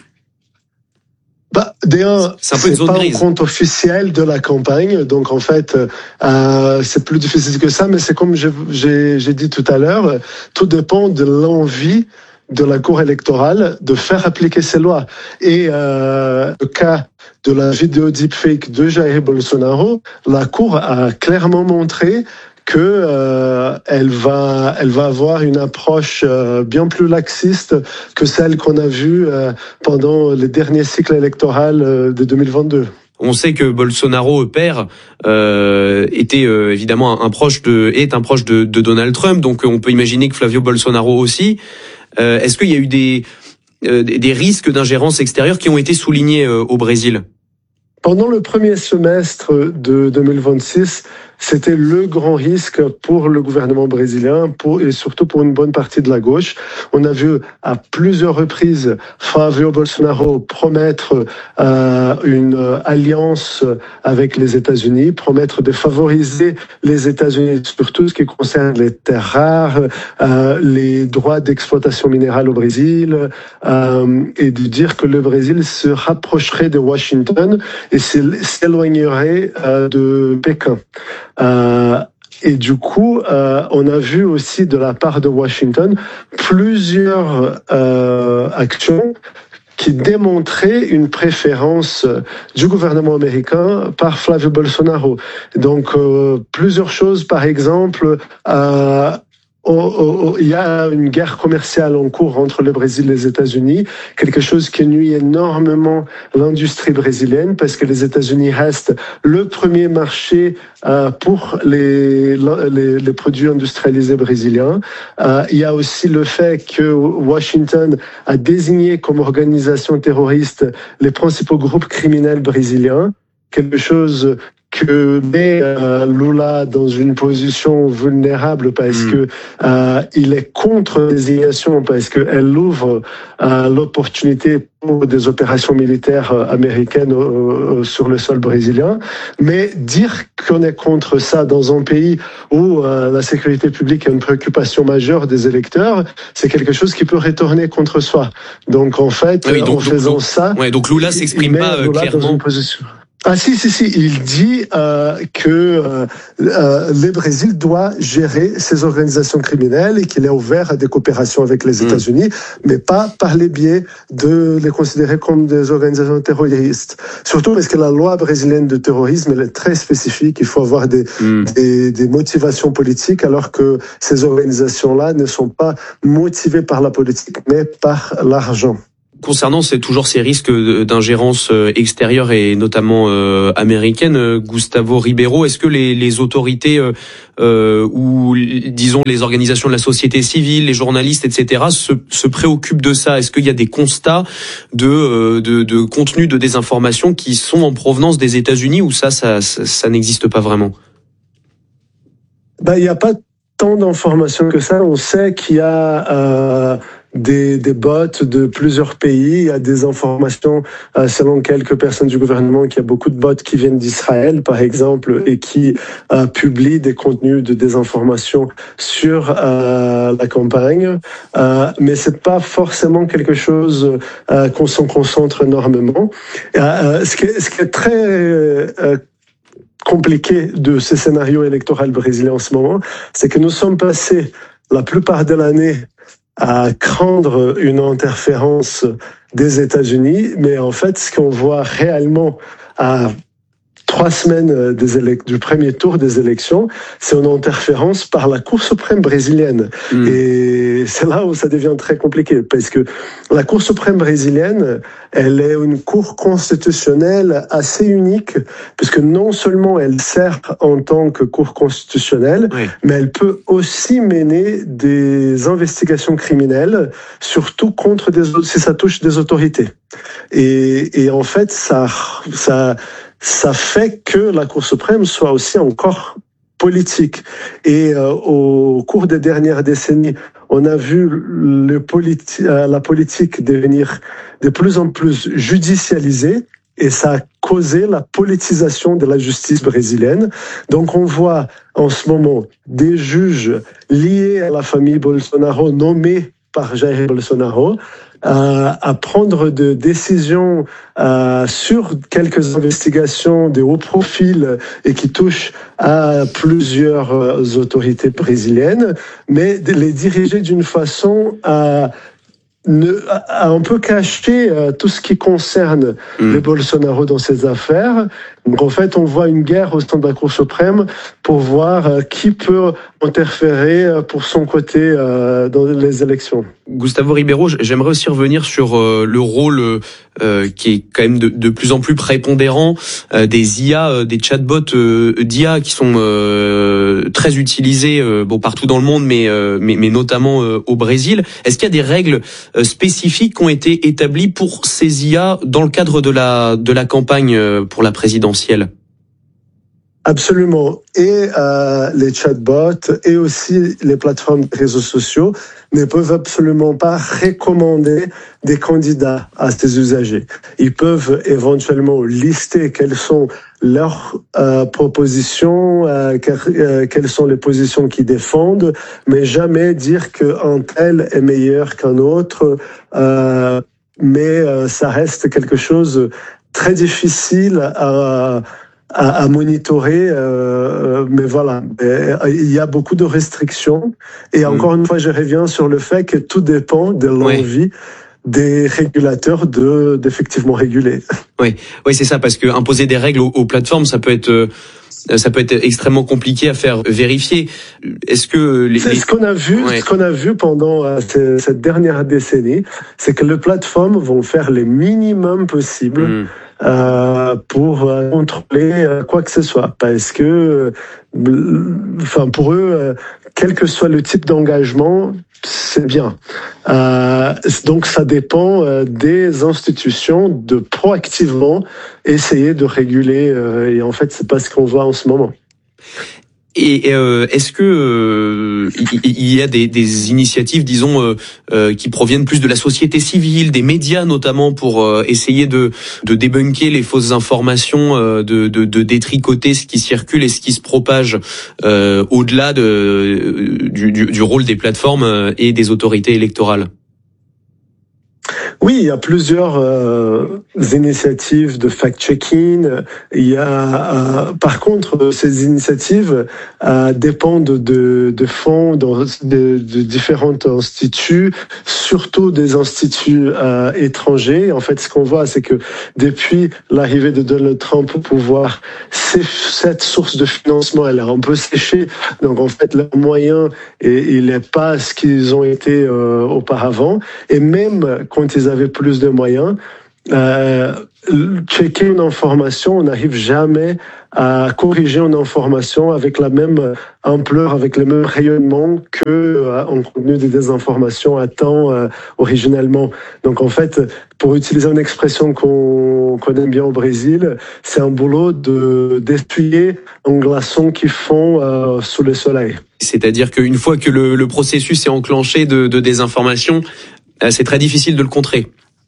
[SPEAKER 9] Bah, d'un,
[SPEAKER 8] c'est un peu une zone
[SPEAKER 9] pas
[SPEAKER 8] grise.
[SPEAKER 9] Un compte officiel de la campagne, donc en fait, euh, c'est plus difficile que ça, mais c'est comme j'ai, j'ai, j'ai dit tout à l'heure, tout dépend de l'envie de la Cour électorale de faire appliquer ces lois. Et euh, le cas de la vidéo deepfake de Jair Bolsonaro, la Cour a clairement montré que euh, elle va elle va avoir une approche euh, bien plus laxiste que celle qu'on a vue euh, pendant les derniers cycles électoraux euh, de deux mille vingt-deux.
[SPEAKER 8] On sait que Bolsonaro père euh, était euh, évidemment un, un proche de est un proche de, de Donald Trump, donc on peut imaginer que Flavio Bolsonaro aussi. Euh, est-ce qu'il y a eu des euh, des risques d'ingérence extérieure qui ont été soulignés euh, au Brésil ?
[SPEAKER 9] Pendant le premier semestre de deux mille vingt-six, c'était le grand risque pour le gouvernement brésilien pour, et surtout pour une bonne partie de la gauche. On a vu à plusieurs reprises Flavio Bolsonaro promettre euh, une alliance avec les États-Unis, promettre de favoriser les États-Unis sur tout ce qui concerne les terres rares, euh, les droits d'exploitation minérale au Brésil, euh, et de dire que le Brésil se rapprocherait de Washington et s'éloignerait euh, de Pékin. Euh, et du coup, euh, on a vu aussi de la part de Washington plusieurs euh, actions qui démontraient une préférence du gouvernement américain par Flavio Bolsonaro. Donc, euh, plusieurs choses, par exemple, euh, Oh, oh, oh, il y a une guerre commerciale en cours entre le Brésil et les États-Unis, quelque chose qui nuit énormément l'industrie brésilienne parce que les États-Unis restent le premier marché euh, pour les, les, les produits industrialisés brésiliens. Euh, il y a aussi le fait que Washington a désigné comme organisation terroriste les principaux groupes criminels brésiliens, quelque chose que met euh, Lula dans une position vulnérable parce mmh. que euh, il est contre la désignation, parce qu'elle ouvre euh, l'opportunité pour des opérations militaires euh, américaines euh, sur le sol brésilien. Mais dire qu'on est contre ça dans un pays où euh, la sécurité publique est une préoccupation majeure des électeurs, c'est quelque chose qui peut retourner contre soi. Donc en fait, oui, donc, en faisant
[SPEAKER 8] donc,
[SPEAKER 9] ça,
[SPEAKER 8] ouais, donc Lula s'exprime pas euh,
[SPEAKER 9] Lula
[SPEAKER 8] clairement.
[SPEAKER 9] Dans une position. Ah si, si, si, il dit euh, que euh, euh, le Brésil doit gérer ses organisations criminelles et qu'il est ouvert à des coopérations avec les États-Unis, mmh. mais pas par les biais de les considérer comme des organisations terroristes. Surtout parce que la loi brésilienne de terrorisme, elle est très spécifique, il faut avoir des, mmh. des, des motivations politiques, alors que ces organisations-là ne sont pas motivées par la politique, mais par l'argent.
[SPEAKER 8] Concernant c'est toujours ces risques d'ingérence extérieure et notamment euh, américaine, Gustavo Ribeiro, est-ce que les, les autorités euh, euh, ou disons les organisations de la société civile, les journalistes, et cetera se, se préoccupent de ça? Est-ce qu'il y a des constats de, euh, de, de contenu de désinformation qui sont en provenance des États-Unis ou ça, ça, ça, ça n'existe pas vraiment?
[SPEAKER 9] Ben, il n'y a pas tant d'informations que ça. On sait qu'il y a euh, des, des bots de plusieurs pays. Il y a des informations, euh, selon quelques personnes du gouvernement, qu'il y a beaucoup de bots qui viennent d'Israël, par exemple, et qui euh, publient des contenus de désinformation sur euh, la campagne. Euh, mais c'est pas forcément quelque chose euh, qu'on s'en concentre énormément. Euh, ce, qui est, ce qui est très euh, compliqué de ce scénario électoral brésilien en ce moment, c'est que nous sommes passés la plupart de l'année à craindre une interférence des États-Unis, mais en fait, ce qu'on voit réellement à trois semaines des élec- du premier tour des élections, c'est une interférence par la Cour suprême brésilienne. Mmh. Et c'est là où ça devient très compliqué, parce que la Cour suprême brésilienne, elle est une cour constitutionnelle assez unique, puisque non seulement elle sert en tant que cour constitutionnelle, oui. mais elle peut aussi mener des investigations criminelles, surtout contre des, si ça touche des autorités. Et, et en fait, ça, ça, ça fait que la Cour suprême soit aussi encore politique. Et euh, au cours des dernières décennies, on a vu le politi- la politique devenir de plus en plus judicialisée, et ça a causé la politisation de la justice brésilienne. Donc on voit en ce moment des juges liés à la famille Bolsonaro, nommés par Jair Bolsonaro, Euh, à prendre de décisions euh, sur quelques investigations de haut profil et qui touchent à plusieurs euh, autorités brésiliennes, mais de les diriger d'une façon à, ne, à un peu cacher euh, tout ce qui concerne mmh. le Bolsonaro dans ces affaires. Donc en fait, on voit une guerre au sein de la Cour suprême pour voir euh, qui peut interférer euh, pour son côté euh, dans les élections.
[SPEAKER 8] Gustavo Ribeiro, j'aimerais aussi revenir sur euh, le rôle euh, qui est quand même de, de plus en plus prépondérant euh, des I A, euh, des chatbots euh, d'I A qui sont euh, très utilisés euh, bon partout dans le monde, mais euh, mais, mais notamment euh, au Brésil. Est-ce qu'il y a des règles euh, spécifiques qui ont été établies pour ces I A dans le cadre de la de la campagne euh, pour la présidentielle?
[SPEAKER 9] Absolument. Et euh, les chatbots et aussi les plateformes de réseaux sociaux ne peuvent absolument pas recommander des candidats à ces usagers. Ils peuvent éventuellement lister quelles sont leurs euh, propositions, euh, quelles sont les positions qu'ils défendent, mais jamais dire qu'un tel est meilleur qu'un autre. Euh, mais euh, ça reste quelque chose très difficile à À, à monitorer, euh, mais voilà, il y a beaucoup de restrictions. Et encore mmh. une fois, je reviens sur le fait que tout dépend de l'envie oui. des régulateurs de d'effectivement réguler.
[SPEAKER 8] Oui, oui, c'est ça, parce que imposer des règles aux, aux plateformes, ça peut être euh... ça peut être extrêmement compliqué à faire vérifier. Est-ce que les...
[SPEAKER 9] c'est ce qu'on a vu, ouais. ce qu'on a vu pendant euh, cette dernière décennie, c'est que les plateformes vont faire le minimum possible. Mmh. Euh, pour euh, contrôler euh, quoi que ce soit, parce que, euh, enfin, pour eux, euh, quel que soit le type d'engagement, c'est bien. Euh, donc, ça dépend euh, des institutions de proactivement essayer de réguler. Euh, et en fait, c'est pas ce qu'on voit en ce moment.
[SPEAKER 8] Et euh, est-ce que euh, il y a des, des initiatives, disons, euh, euh, qui proviennent plus de la société civile, des médias notamment, pour euh, essayer de, de débunker les fausses informations, euh, de, de, de détricoter ce qui circule et ce qui se propage euh, au-delà de, du, du, du rôle des plateformes et des autorités électorales?
[SPEAKER 9] Oui, il y a plusieurs euh, initiatives de fact-checking. Il y a, euh, par contre, ces initiatives euh, dépendent de, de fonds de, de, de différents instituts, surtout des instituts euh, étrangers. En fait, ce qu'on voit, c'est que depuis l'arrivée de Donald Trump au pouvoir, cette source de financement, elle est un peu séchée. Donc, en fait, leurs moyens, il n'est pas ce qu'ils ont été euh, auparavant. Et même quand ils avaient plus de moyens, euh, checker une information, on n'arrive jamais à corriger une information avec la même ampleur, avec le même rayonnement que euh, un contenu de désinformation attend euh, originellement. Donc en fait, pour utiliser une expression qu'on qu'on aime bien au Brésil, c'est un boulot de d'essuyer un glaçon qui fond euh, sous le soleil.
[SPEAKER 8] C'est-à-dire qu'une fois que le, le processus est enclenché de, de désinformation, euh, c'est très difficile de le contrer.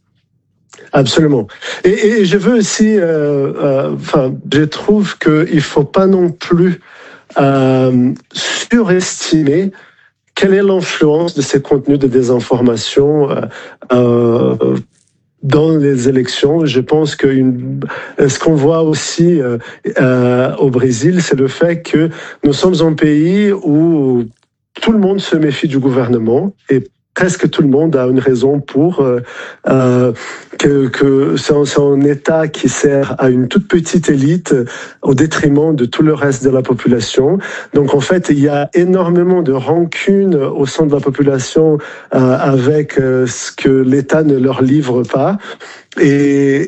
[SPEAKER 9] Absolument. Et, et je veux aussi, euh, euh, enfin, je trouve qu'il faut pas non plus euh, surestimer quelle est l'influence de ces contenus de désinformation euh, euh, dans les élections. Je pense que une, ce qu'on voit aussi euh, euh, au Brésil, c'est le fait que nous sommes un pays où tout le monde se méfie du gouvernement et presque tout le monde a une raison pour euh, euh, que, que c'est, un, c'est un État qui sert à une toute petite élite au détriment de tout le reste de la population. Donc en fait, il y a énormément de rancune au sein de la population euh, avec euh, ce que l'État ne leur livre pas. Et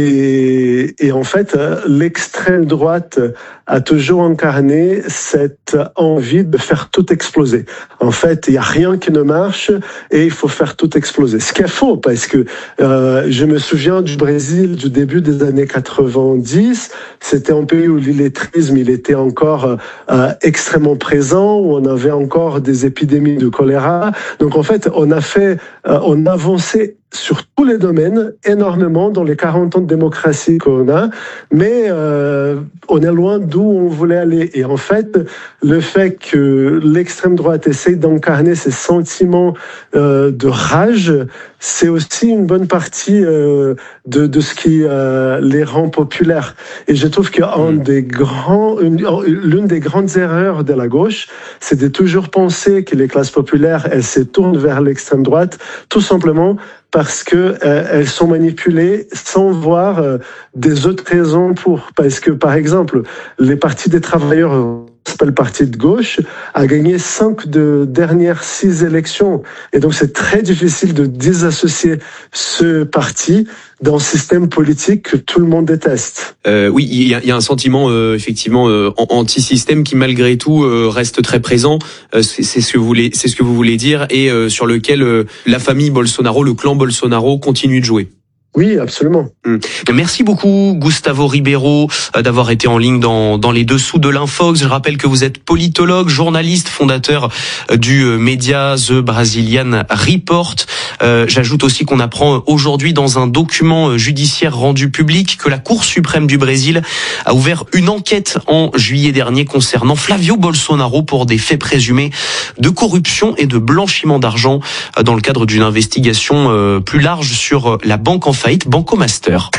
[SPEAKER 9] Et, et en fait, l'extrême droite a toujours incarné cette envie de faire tout exploser. En fait, il n'y a rien qui ne marche et il faut faire tout exploser. Ce qui est faux, parce que euh, je me souviens du Brésil du début des années quatre-vingt-dix. C'était un pays où l'illettrisme il était encore euh, extrêmement présent, où on avait encore des épidémies de choléra. Donc en fait, on a fait, euh, on a avancé sur tous les domaines, énormément dans les quarante ans de démocratie qu'on a, mais euh, on est loin d'où on voulait aller. Et en fait, le fait que l'extrême droite essaye d'incarner ces sentiments euh, de rage, c'est aussi une bonne partie euh, de, de ce qui euh, les rend populaires. Et je trouve qu'un mmh. des grands, une, l'une des grandes erreurs de la gauche, c'est de toujours penser que les classes populaires, elles se tournent vers l'extrême droite, tout simplement parce que euh, elles sont manipulées sans voir euh, des autres raisons pour. Parce que, par exemple, les partis des travailleurs, euh, le parti de gauche, a gagné cinq de dernières six élections. Et donc, c'est très difficile de désassocier ce parti d'un système politique que tout le monde déteste.
[SPEAKER 8] Euh, oui, il y a, y a un sentiment euh, effectivement euh, anti-système qui malgré tout euh, reste très présent. Euh, c'est, c'est ce que vous voulez, c'est ce que vous voulez dire, et euh, sur lequel euh, la famille Bolsonaro, le clan Bolsonaro, continue de jouer.
[SPEAKER 9] Oui, absolument.
[SPEAKER 8] Merci beaucoup, Gustavo Ribeiro, d'avoir été en ligne dans, dans les dessous de l'Infox. Je rappelle que vous êtes politologue, journaliste, fondateur du média The Brazilian Report. Euh, j'ajoute aussi qu'on apprend aujourd'hui dans un document judiciaire rendu public que la Cour suprême du Brésil a ouvert une enquête en juillet dernier concernant Flavio Bolsonaro pour des faits présumés de corruption et de blanchiment d'argent dans le cadre d'une investigation plus large sur la banque en faillite Banco Master.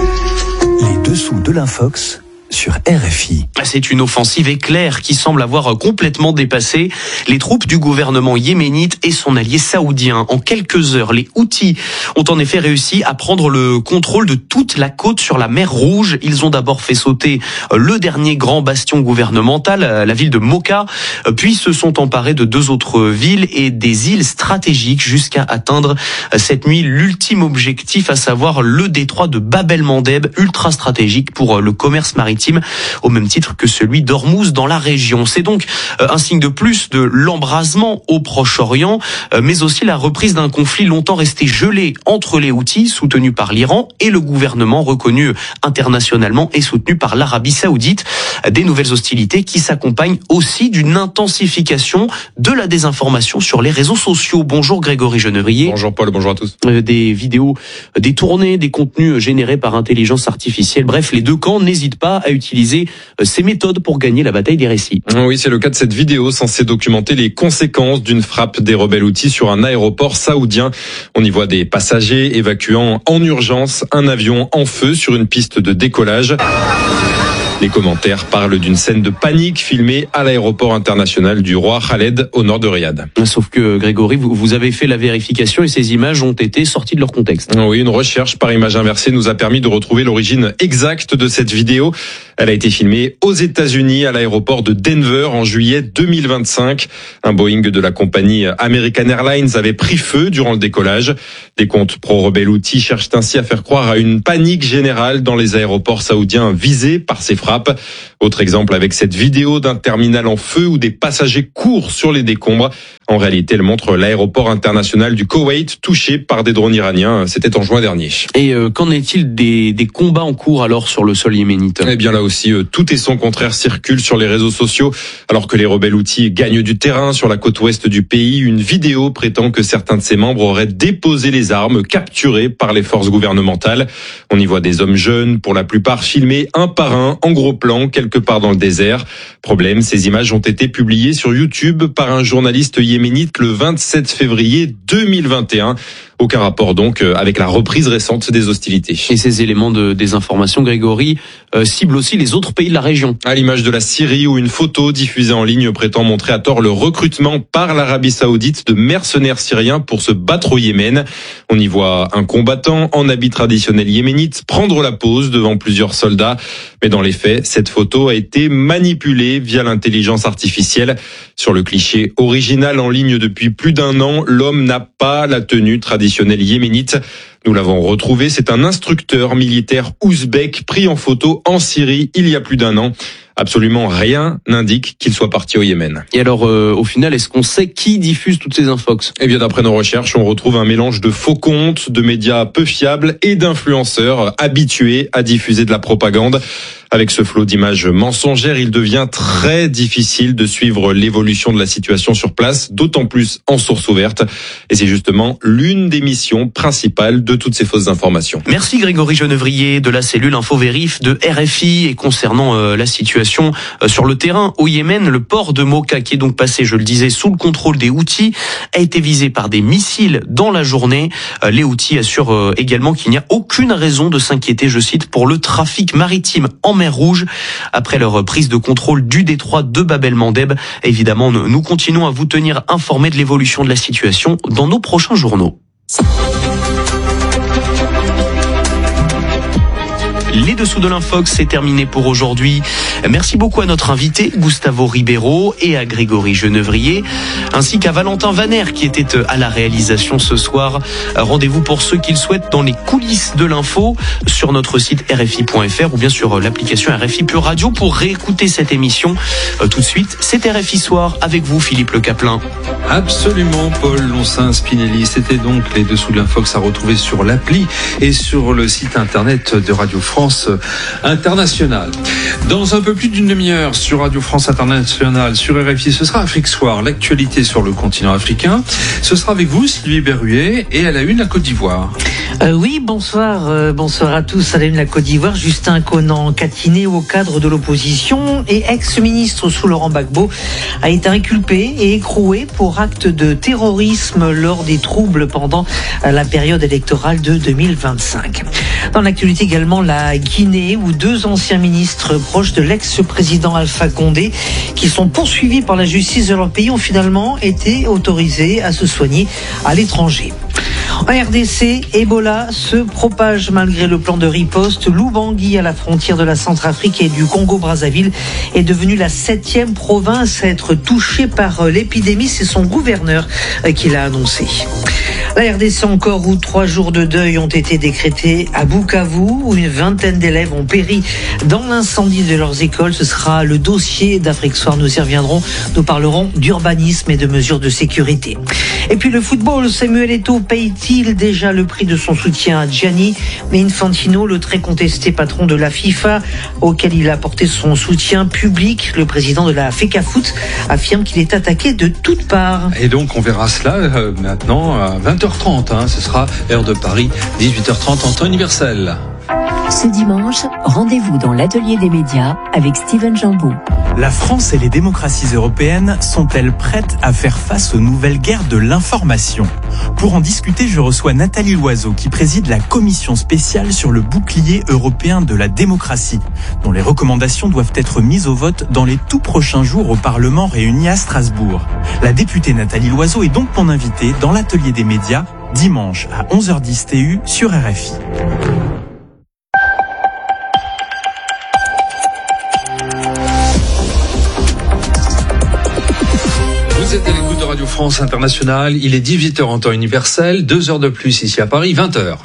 [SPEAKER 3] Les dessous de l'Infox sur R F I.
[SPEAKER 8] C'est une offensive éclair qui semble avoir complètement dépassé les troupes du gouvernement yéménite et son allié saoudien. En quelques heures, les Houthis ont en effet réussi à prendre le contrôle de toute la côte sur la mer Rouge. Ils ont d'abord fait sauter le dernier grand bastion gouvernemental, la ville de Mocha, puis se sont emparés de deux autres villes et des îles stratégiques jusqu'à atteindre cette nuit l'ultime objectif, à savoir le détroit de Bab el-Mandeb, ultra stratégique pour le commerce maritime, au même titre que celui d'Ormuz dans la région. C'est donc un signe de plus de l'embrasement au Proche-Orient, mais aussi la reprise d'un conflit longtemps resté gelé entre les Houthis, soutenus par l'Iran, et le gouvernement reconnu internationalement et soutenu par l'Arabie Saoudite. Des nouvelles hostilités qui s'accompagnent aussi d'une intensification de la désinformation sur les réseaux sociaux. Bonjour Grégory Genevrier.
[SPEAKER 10] Bonjour Paul, bonjour à tous.
[SPEAKER 8] Des vidéos détournées, des contenus générés par intelligence artificielle. Bref, les deux camps n'hésitent pas à utiliser ces méthodes pour gagner la bataille des récits.
[SPEAKER 10] Oui, c'est le cas de cette vidéo censée documenter les conséquences d'une frappe des rebelles Houthis sur un aéroport saoudien. On y voit des passagers évacuant en urgence un avion en feu sur une piste de décollage. Les commentaires parlent d'une scène de panique filmée à l'aéroport international du roi Khaled au nord de Riyad.
[SPEAKER 8] Sauf que Grégory, vous avez fait la vérification et ces images ont été sorties de leur contexte.
[SPEAKER 10] Oui, une recherche par image inversée nous a permis de retrouver l'origine exacte de cette vidéo. Elle a été filmée aux États-Unis à l'aéroport de Denver en juillet deux mille vingt-cinq. Un Boeing de la compagnie American Airlines avait pris feu durant le décollage. Des comptes pro-rebelles Houthis cherchent ainsi à faire croire à une panique générale dans les aéroports saoudiens visés par ces frappes. Autre exemple avec cette vidéo d'un terminal en feu où des passagers courent sur les décombres. En réalité, elle montre l'aéroport international du Koweït touché par des drones iraniens. C'était en juin dernier.
[SPEAKER 8] Et euh, qu'en est-il des, des combats en cours alors sur le sol yéménite ?
[SPEAKER 10] Eh bien là aussi, euh, tout et son contraire circule sur les réseaux sociaux. Alors que les rebelles Houthis gagnent du terrain sur la côte ouest du pays, une vidéo prétend que certains de ses membres auraient déposé les armes capturées par les forces gouvernementales. On y voit des hommes jeunes, pour la plupart filmés un par un, en gros plan, quelque part dans le désert. Problème, ces images ont été publiées sur YouTube par un journaliste yéménite le vingt-sept février deux mille vingt et un. Aucun rapport donc avec la reprise récente des hostilités.
[SPEAKER 8] Et ces éléments de désinformation, Grégory, euh, ciblent aussi les autres pays de la région.
[SPEAKER 10] À l'image de la Syrie où une photo diffusée en ligne prétend montrer à tort le recrutement par l'Arabie Saoudite de mercenaires syriens pour se battre au Yémen. On y voit un combattant en habit traditionnel yéménite prendre la pose devant plusieurs soldats. Mais dans les faits, cette photo a été manipulée via l'intelligence artificielle. Sur le cliché original en ligne depuis plus d'un an, l'homme n'a pas la tenue traditionnelle yéménite. Nous l'avons retrouvé, c'est un instructeur militaire ouzbek pris en photo en Syrie il y a plus d'un an. Absolument rien n'indique qu'il soit parti au Yémen.
[SPEAKER 8] Et alors, euh, au final, est-ce qu'on sait qui diffuse toutes ces infox ?
[SPEAKER 10] Eh bien, d'après nos recherches, on retrouve un mélange de faux comptes, de médias peu fiables et d'influenceurs habitués à diffuser de la propagande. Avec ce flot d'images mensongères, il devient très difficile de suivre l'évolution de la situation sur place, d'autant plus en source ouverte. Et c'est justement l'une des missions principales de toutes ces fausses informations.
[SPEAKER 8] Merci Grégory Genevrier de la cellule InfoVérif de R F I. Et concernant euh, la situation euh, sur le terrain au Yémen, le port de Moka, qui est donc passé, je le disais, sous le contrôle des Houthis, a été visé par des missiles dans la journée. Euh, les Houthis assurent euh, également qu'il n'y a aucune raison de s'inquiéter, je cite, pour le trafic maritime en mer Rouge après leur prise de contrôle du détroit de Bab el-Mandeb. Évidemment, nous continuons à vous tenir informés de l'évolution de la situation dans nos prochains journaux. Les dessous de l'Infox, c'est terminé pour aujourd'hui. Merci beaucoup à notre invité, Gustavo Ribeiro, et à Grégory Genevrier, ainsi qu'à Valentin Vaner, qui était à la réalisation ce soir. Rendez-vous pour ceux qui le souhaitent dans les coulisses de l'info, sur notre site R F I point F R ou bien sur l'application R F I Pure Radio pour réécouter cette émission. Tout de suite, c'est R F I Soir avec vous, Philippe Le Caplin.
[SPEAKER 1] Absolument, Paul Loncin-Spinelli. C'était donc les dessous de l'Infox à retrouver sur l'appli et sur le site internet de Radio France Internationale. Dans un peu plus d'une demi-heure sur Radio France Internationale, sur R F I, ce sera Afrique Soir, l'actualité sur le continent africain. Ce sera avec vous, Sylvie Berruet, et à la une, la Côte d'Ivoire.
[SPEAKER 11] Euh, oui, bonsoir, euh, bonsoir à tous. À la une, la Côte d'Ivoire, Justin Conan, catiné au cadre de l'opposition et ex-ministre sous Laurent Gbagbo, a été inculpé et écroué pour acte de terrorisme lors des troubles pendant la période électorale de deux mille vingt-cinq. Dans l'actualité également, la Guinée, où deux anciens ministres proches de l'ex-président Alpha Condé, qui sont poursuivis par la justice de leur pays, ont finalement été autorisés à se soigner à l'étranger. En R D C, Ebola se propage malgré le plan de riposte. L'Oubangui, à la frontière de la Centrafrique et du Congo-Brazzaville, est devenue la septième province à être touchée par l'épidémie. C'est son gouverneur qui l'a annoncé. La R D C encore, où trois jours de deuil ont été décrétés à Bukavu, où une vingtaine d'élèves ont péri dans l'incendie de leurs écoles. Ce sera le dossier d'Afrique Soir. Nous y reviendrons. Nous parlerons d'urbanisme et de mesures de sécurité. Et puis le football, Samuel Eto'o paye-t-il déjà le prix de son soutien à Gianni Infantino, le très contesté patron de la FIFA, auquel il a apporté son soutien public? Le président de la FECAFOOT affirme qu'il est attaqué de toutes parts.
[SPEAKER 1] Et donc on verra cela euh, maintenant à vingt heures trente. Hein, ce sera heure de Paris, dix-huit heures trente en temps universel.
[SPEAKER 12] Ce dimanche, rendez-vous dans l'atelier des médias avec Steven Jambeau.
[SPEAKER 13] La France et les démocraties européennes sont-elles prêtes à faire face aux nouvelles guerres de l'information ? Pour en discuter, je reçois Nathalie Loiseau qui préside la commission spéciale sur le bouclier européen de la démocratie, dont les recommandations doivent être mises au vote dans les tout prochains jours au Parlement réuni à Strasbourg. La députée Nathalie Loiseau est donc mon invitée dans l'atelier des médias, dimanche à onze heures dix T U sur R F I.
[SPEAKER 1] Vous êtes à l'écoute de Radio France Internationale, il est dix-huit heures en temps universel, deux heures de plus ici à Paris, vingt heures.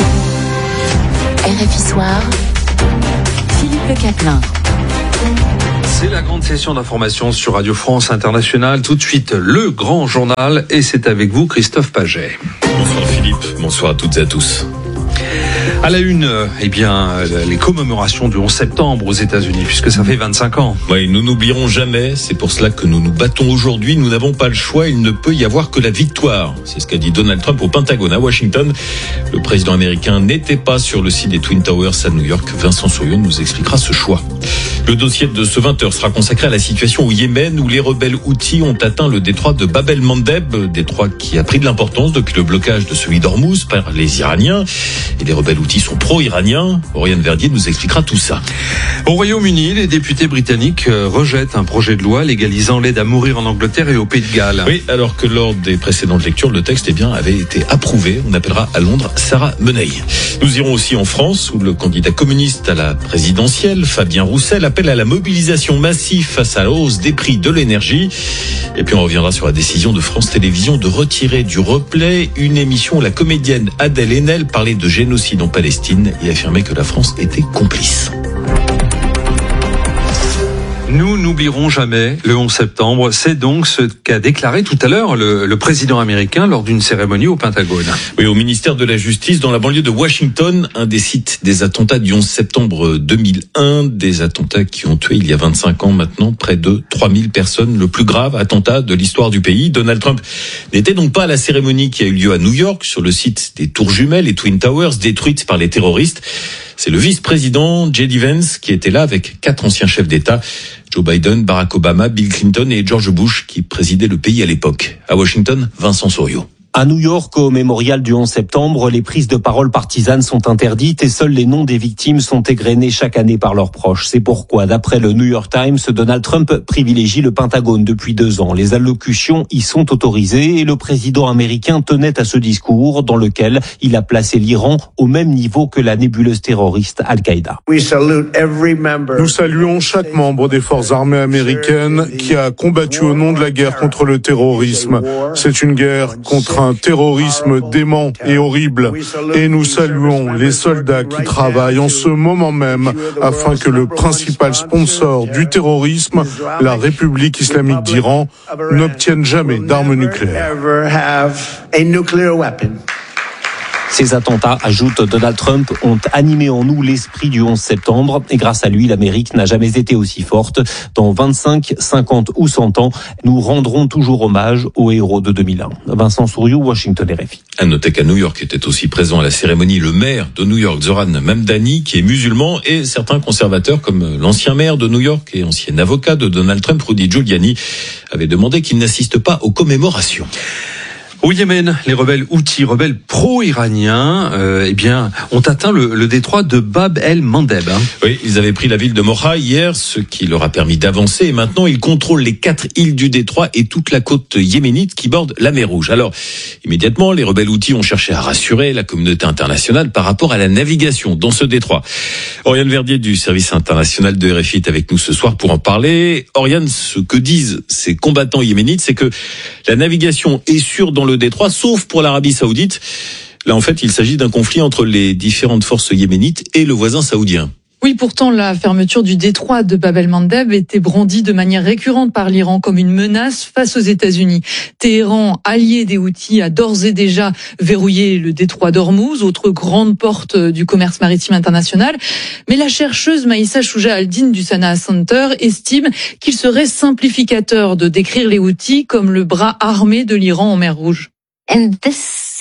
[SPEAKER 12] R F I Soir, Philippe Le Caplin.
[SPEAKER 1] C'est la grande session d'information sur Radio France Internationale. Tout de suite, le grand journal, et c'est avec vous, Christophe Paget.
[SPEAKER 14] Bonsoir Philippe, bonsoir à toutes et à tous.
[SPEAKER 1] À la une, eh bien, les commémorations du onze septembre aux États-Unis, puisque ça fait vingt-cinq ans.
[SPEAKER 14] Oui, nous n'oublierons jamais, c'est pour cela que nous nous battons aujourd'hui. Nous n'avons pas le choix, il ne peut y avoir que la victoire. C'est ce qu'a dit Donald Trump au Pentagone à Washington. Le président américain n'était pas sur le site des Twin Towers à New York. Vincent Souriau nous expliquera ce choix. Le dossier de ce vingt heures sera consacré à la situation au Yémen, où les rebelles Houthis ont atteint le détroit de Bab el-Mandeb, détroit qui a pris de l'importance depuis le blocage de celui d'Ormuz par les Iraniens. Et les rebelles Houthis sont pro-iraniens. Oriane Verdier nous expliquera tout ça.
[SPEAKER 1] Au Royaume-Uni, les députés britanniques rejettent un projet de loi légalisant l'aide à mourir en Angleterre et au Pays de Galles.
[SPEAKER 14] Oui, alors que lors des précédentes lectures, le texte eh bien, avait été approuvé. On appellera à Londres Sarah Menei. Nous irons aussi en France, où le candidat communiste à la présidentielle, Fabien Roussel, appelle à la mobilisation massive face à la hausse des prix de l'énergie. Et puis on reviendra sur la décision de France Télévisions de retirer du replay une émission où la comédienne Adèle Haenel parlait de génocide en Palestine et affirmait que la France était complice.
[SPEAKER 1] Nous n'oublierons jamais le onze septembre. C'est donc ce qu'a déclaré tout à l'heure le, le président américain lors d'une cérémonie au Pentagone.
[SPEAKER 14] Oui, au ministère de la Justice, dans la banlieue de Washington, un des sites des attentats du onze septembre deux mille un, des attentats qui ont tué il y a vingt-cinq ans maintenant près de trois mille personnes, le plus grave attentat de l'histoire du pays. Donald Trump n'était donc pas à la cérémonie qui a eu lieu à New York, sur le site des tours jumelles, les Twin Towers, détruites par les terroristes. C'est le vice-président J D Vance qui était là avec quatre anciens chefs d'État, Joe Biden, Barack Obama, Bill Clinton et George Bush qui présidaient le pays à l'époque. À Washington, Vincent Souriau.
[SPEAKER 15] À New York, au mémorial du onze septembre, les prises de parole partisanes sont interdites et seuls les noms des victimes sont égrenés chaque année par leurs proches. C'est pourquoi, d'après le New York Times, Donald Trump privilégie le Pentagone depuis deux ans. Les allocutions y sont autorisées et le président américain tenait à ce discours dans lequel il a placé l'Iran au même niveau que la nébuleuse terroriste Al-Qaïda.
[SPEAKER 16] Nous saluons chaque membre des forces armées américaines qui a combattu au nom de la guerre contre le terrorisme. C'est une guerre contre un terrorisme dément et horrible. Et nous saluons les soldats qui travaillent en ce moment même afin que le principal sponsor du terrorisme, la République islamique d'Iran, n'obtienne jamais d'armes nucléaires.
[SPEAKER 15] Ces attentats, ajoute Donald Trump, ont animé en nous l'esprit du onze septembre et grâce à lui, l'Amérique n'a jamais été aussi forte. Dans vingt-cinq, cinquante ou cent ans, nous rendrons toujours hommage aux héros de deux mille un. Vincent Souriau, Washington R F I.
[SPEAKER 14] À noter qu'à New York était aussi présent à la cérémonie le maire de New York, Zoran Mamdani, qui est musulman, et certains conservateurs comme l'ancien maire de New York et ancien avocat de Donald Trump, Rudy Giuliani, avaient demandé qu'il n'assiste pas aux commémorations.
[SPEAKER 1] Au Yémen, les rebelles Houthis, rebelles pro-iraniens, euh, eh bien, ont atteint le, le détroit de Bab el-Mandeb. Hein.
[SPEAKER 14] Oui, ils avaient pris la ville de Moha hier, ce qui leur a permis d'avancer. Et maintenant, ils contrôlent les quatre îles du détroit et toute la côte yéménite qui borde la mer Rouge. Alors, immédiatement, les rebelles Houthis ont cherché à rassurer la communauté internationale par rapport à la navigation dans ce détroit. Oriane Verdier du service international de R F I est avec nous ce soir pour en parler. Oriane, ce que disent ces combattants yéménites, c'est que la navigation est sûre dans le détroit, sauf pour l'Arabie Saoudite. Là, en fait, il s'agit d'un conflit entre les différentes forces yéménites et le voisin saoudien.
[SPEAKER 17] Oui, pourtant, la fermeture du détroit de Bab el-Mandeb était brandie de manière récurrente par l'Iran comme une menace face aux États-Unis. Téhéran, allié des Houthis, a d'ores et déjà verrouillé le détroit d'Ormuz, autre grande porte du commerce maritime international. Mais la chercheuse Maïssa Chouja Aldine du Sanaa Center estime qu'il serait simplificateur de décrire les Houthis comme le bras armé de l'Iran en mer Rouge.
[SPEAKER 18] And this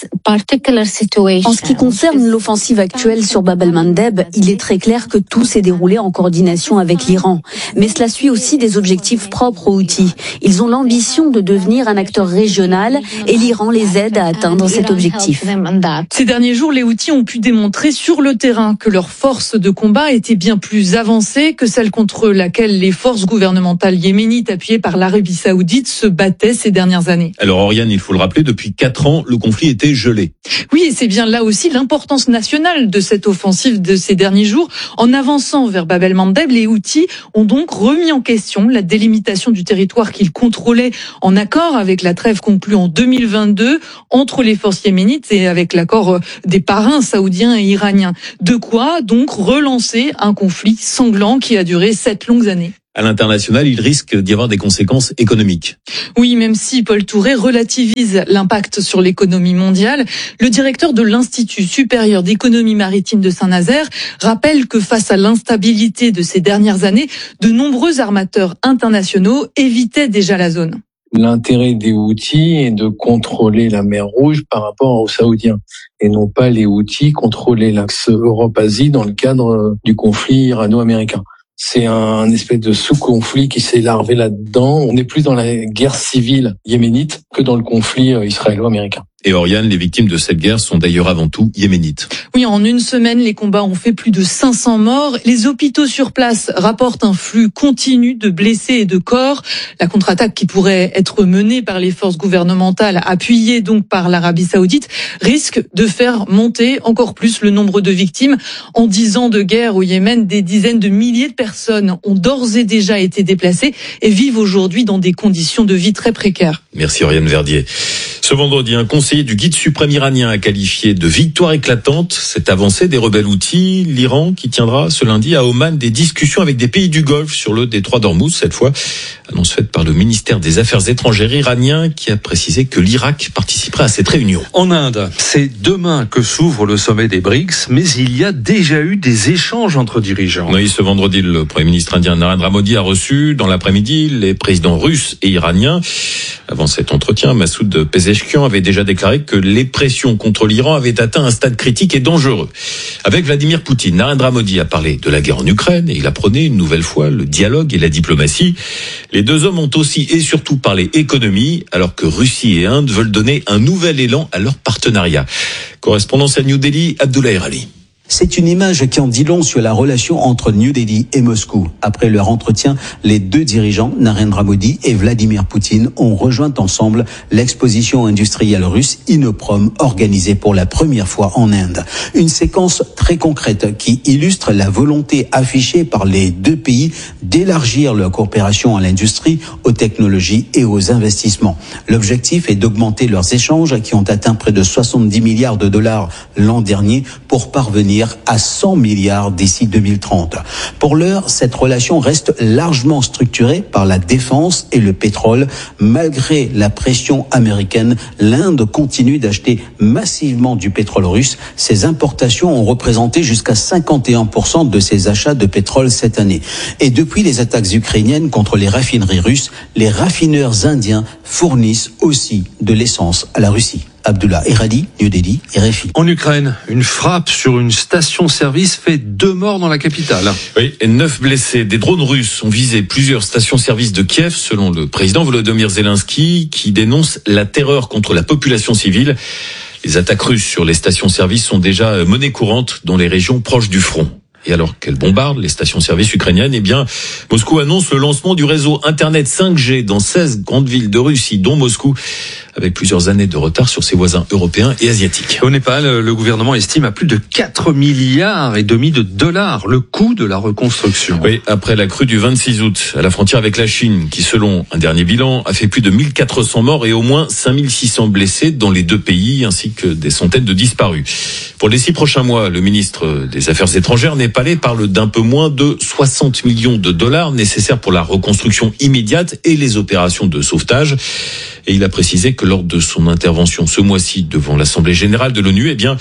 [SPEAKER 4] En ce qui concerne l'offensive actuelle sur Bab el-Mandeb, il est très clair que tout s'est déroulé en coordination avec l'Iran. Mais cela suit aussi des objectifs propres aux Houthis. Ils ont l'ambition de devenir un acteur régional et l'Iran les aide à atteindre cet objectif.
[SPEAKER 17] Ces derniers jours, les Houthis ont pu démontrer sur le terrain que leurs forces de combat étaient bien plus avancées que celles contre laquelle les forces gouvernementales yéménites appuyées par l'Arabie Saoudite se battaient ces dernières années.
[SPEAKER 14] Alors Oriane, il faut le rappeler, depuis quatre ans, le conflit était gelé.
[SPEAKER 17] Oui, et c'est bien là aussi l'importance nationale de cette offensive de ces derniers jours. En avançant vers Bab el-Mandeb, les Houthis ont donc remis en question la délimitation du territoire qu'ils contrôlaient en accord avec la trêve conclue en deux mille vingt-deux entre les forces yéménites et avec l'accord des parrains saoudiens et iraniens. De quoi donc relancer un conflit sanglant qui a duré sept longues années.
[SPEAKER 14] À l'international, il risque d'y avoir des conséquences économiques.
[SPEAKER 17] Oui, même si Paul Touré relativise l'impact sur l'économie mondiale, le directeur de l'Institut supérieur d'économie maritime de Saint-Nazaire rappelle que face à l'instabilité de ces dernières années, de nombreux armateurs internationaux évitaient déjà la zone.
[SPEAKER 18] L'intérêt des Houthis est de contrôler la mer Rouge par rapport aux Saoudiens et non pas les Houthis contrôler l'axe Europe-Asie dans le cadre du conflit irano-américain. C'est un espèce de sous-conflit qui s'est larvé là-dedans. On est plus dans la guerre civile yéménite que dans le conflit israélo-américain.
[SPEAKER 14] Et Oriane, les victimes de cette guerre sont d'ailleurs avant tout yéménites.
[SPEAKER 17] Oui, en une semaine, les combats ont fait plus de cinq cents morts. Les hôpitaux sur place rapportent un flux continu de blessés et de corps. La contre-attaque qui pourrait être menée par les forces gouvernementales, appuyées donc par l'Arabie Saoudite, risque de faire monter encore plus le nombre de victimes. En dix ans de guerre au Yémen, des dizaines de milliers de personnes ont d'ores et déjà été déplacées et vivent aujourd'hui dans des conditions de vie très précaires.
[SPEAKER 14] Merci Oriane Verdier. Ce vendredi, un conseiller du guide suprême iranien a qualifié de victoire éclatante cette avancée des rebelles Houthis. L'Iran qui tiendra ce lundi à Oman des discussions avec des pays du Golfe sur le détroit d'Ormuz, cette fois. Annonce faite par le ministère des Affaires étrangères iranien qui a précisé que l'Irak participerait à cette réunion.
[SPEAKER 1] En Inde, c'est demain que s'ouvre le sommet des BRICS, mais il y a déjà eu des échanges entre dirigeants.
[SPEAKER 14] Oui, ce vendredi, le Premier ministre indien Narendra Modi a reçu dans l'après-midi les présidents russes et iraniens. Avant cet entretien, Massoud Pezeshkian avait déjà déclaré que les pressions contre l'Iran avaient atteint un stade critique et dangereux. Avec Vladimir Poutine, Narendra Modi a parlé de la guerre en Ukraine et il a prôné une nouvelle fois le dialogue et la diplomatie. Les deux hommes ont aussi et surtout parlé économie, alors que Russie et Inde veulent donner un nouvel élan à leur partenariat. Correspondance à New Delhi, Abdoulaye Rali.
[SPEAKER 19] C'est une image qui en dit long sur la relation entre New Delhi et Moscou. Après leur entretien, les deux dirigeants, Narendra Modi et Vladimir Poutine, ont rejoint ensemble l'exposition industrielle russe Inoprom, organisée pour la première fois en Inde. Une séquence très concrète qui illustre la volonté affichée par les deux pays d'élargir leur coopération à l'industrie, aux technologies et aux investissements. L'objectif est d'augmenter leurs échanges qui ont atteint près de soixante-dix milliards de dollars l'an dernier pour parvenir à cent milliards d'ici deux mille trente. Pour l'heure, cette relation reste largement structurée par la défense et le pétrole. Malgré la pression américaine, l'Inde continue d'acheter massivement du pétrole russe. Ses importations ont représenté jusqu'à cinquante et un pour cent de ses achats de pétrole cette année. Et depuis les attaques ukrainiennes contre les raffineries russes, les raffineurs indiens fournissent aussi de l'essence à la Russie. Abdullah Eradi, New Delhi, R F I.
[SPEAKER 1] En Ukraine, une frappe sur une station-service fait deux morts dans la capitale.
[SPEAKER 14] Oui, et neuf blessés. Des drones russes ont visé plusieurs stations-service de Kiev, selon le président Volodymyr Zelensky, qui dénonce la terreur contre la population civile. Les attaques russes sur les stations-service sont déjà monnaie courante dans les régions proches du front. Et alors qu'elle bombarde les stations-service ukrainiennes, eh bien, Moscou annonce le lancement du réseau Internet cinq G dans seize grandes villes de Russie, dont Moscou, avec plusieurs années de retard sur ses voisins européens et asiatiques.
[SPEAKER 1] Au Népal, le gouvernement estime à plus de quatre milliards et demi de dollars le coût de la reconstruction.
[SPEAKER 14] Oui, après la crue du vingt-six août, à la frontière avec la Chine, qui selon un dernier bilan, a fait plus de mille quatre cents morts et au moins cinq mille six cents blessés dans les deux pays, ainsi que des centaines de disparus. Pour les six prochains mois, le ministre des Affaires étrangères népalais parle d'un peu moins de soixante millions de dollars nécessaires pour la reconstruction immédiate et les opérations de sauvetage. Et il a précisé que lors de son intervention ce mois-ci devant l'Assemblée générale de l'ONU, eh bien,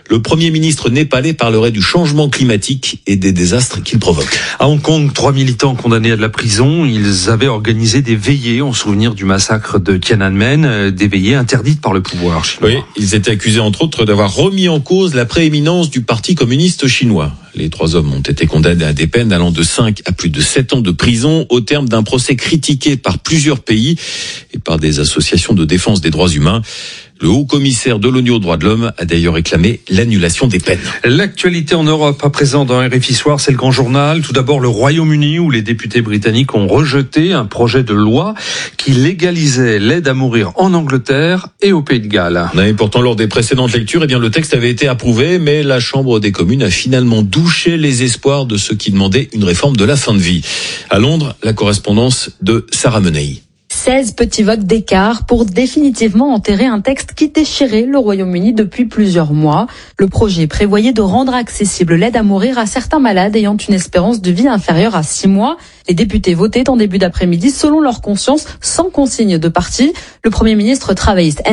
[SPEAKER 14] Le Premier ministre népalais parlerait du changement climatique et des désastres qu'il provoque.
[SPEAKER 1] À Hong Kong, trois militants condamnés à de la prison, ils avaient organisé des veillées en souvenir du massacre de Tiananmen, des veillées interdites par le pouvoir chinois.
[SPEAKER 14] Oui, ils étaient accusés entre autres d'avoir remis en cause la prééminence du Parti communiste chinois. Les trois hommes ont été condamnés à des peines allant de cinq à plus de sept ans de prison au terme d'un procès critiqué par plusieurs pays et par des associations de défense des droits humains. Le haut-commissaire de l'ONU aux droits de l'homme a d'ailleurs réclamé l'annulation des peines.
[SPEAKER 1] L'actualité en Europe, à présent dans R F I Soir, c'est le grand journal. Tout d'abord, le Royaume-Uni, où les députés britanniques ont rejeté un projet de loi qui légalisait l'aide à mourir en Angleterre et au Pays de Galles.
[SPEAKER 14] Et pourtant, lors des précédentes lectures, eh bien, le texte avait été approuvé, mais la Chambre des communes a finalement douché les espoirs de ceux qui demandaient une réforme de la fin de vie. À Londres, la correspondance de Sarah Menei.
[SPEAKER 20] seize petits votes d'écart pour définitivement enterrer un texte qui déchirait le Royaume-Uni depuis plusieurs mois. Le projet prévoyait de rendre accessible l'aide à mourir à certains malades ayant une espérance de vie inférieure à six mois. Les députés votaient en début d'après-midi selon leur conscience, sans consigne de parti. Le Premier ministre travailliste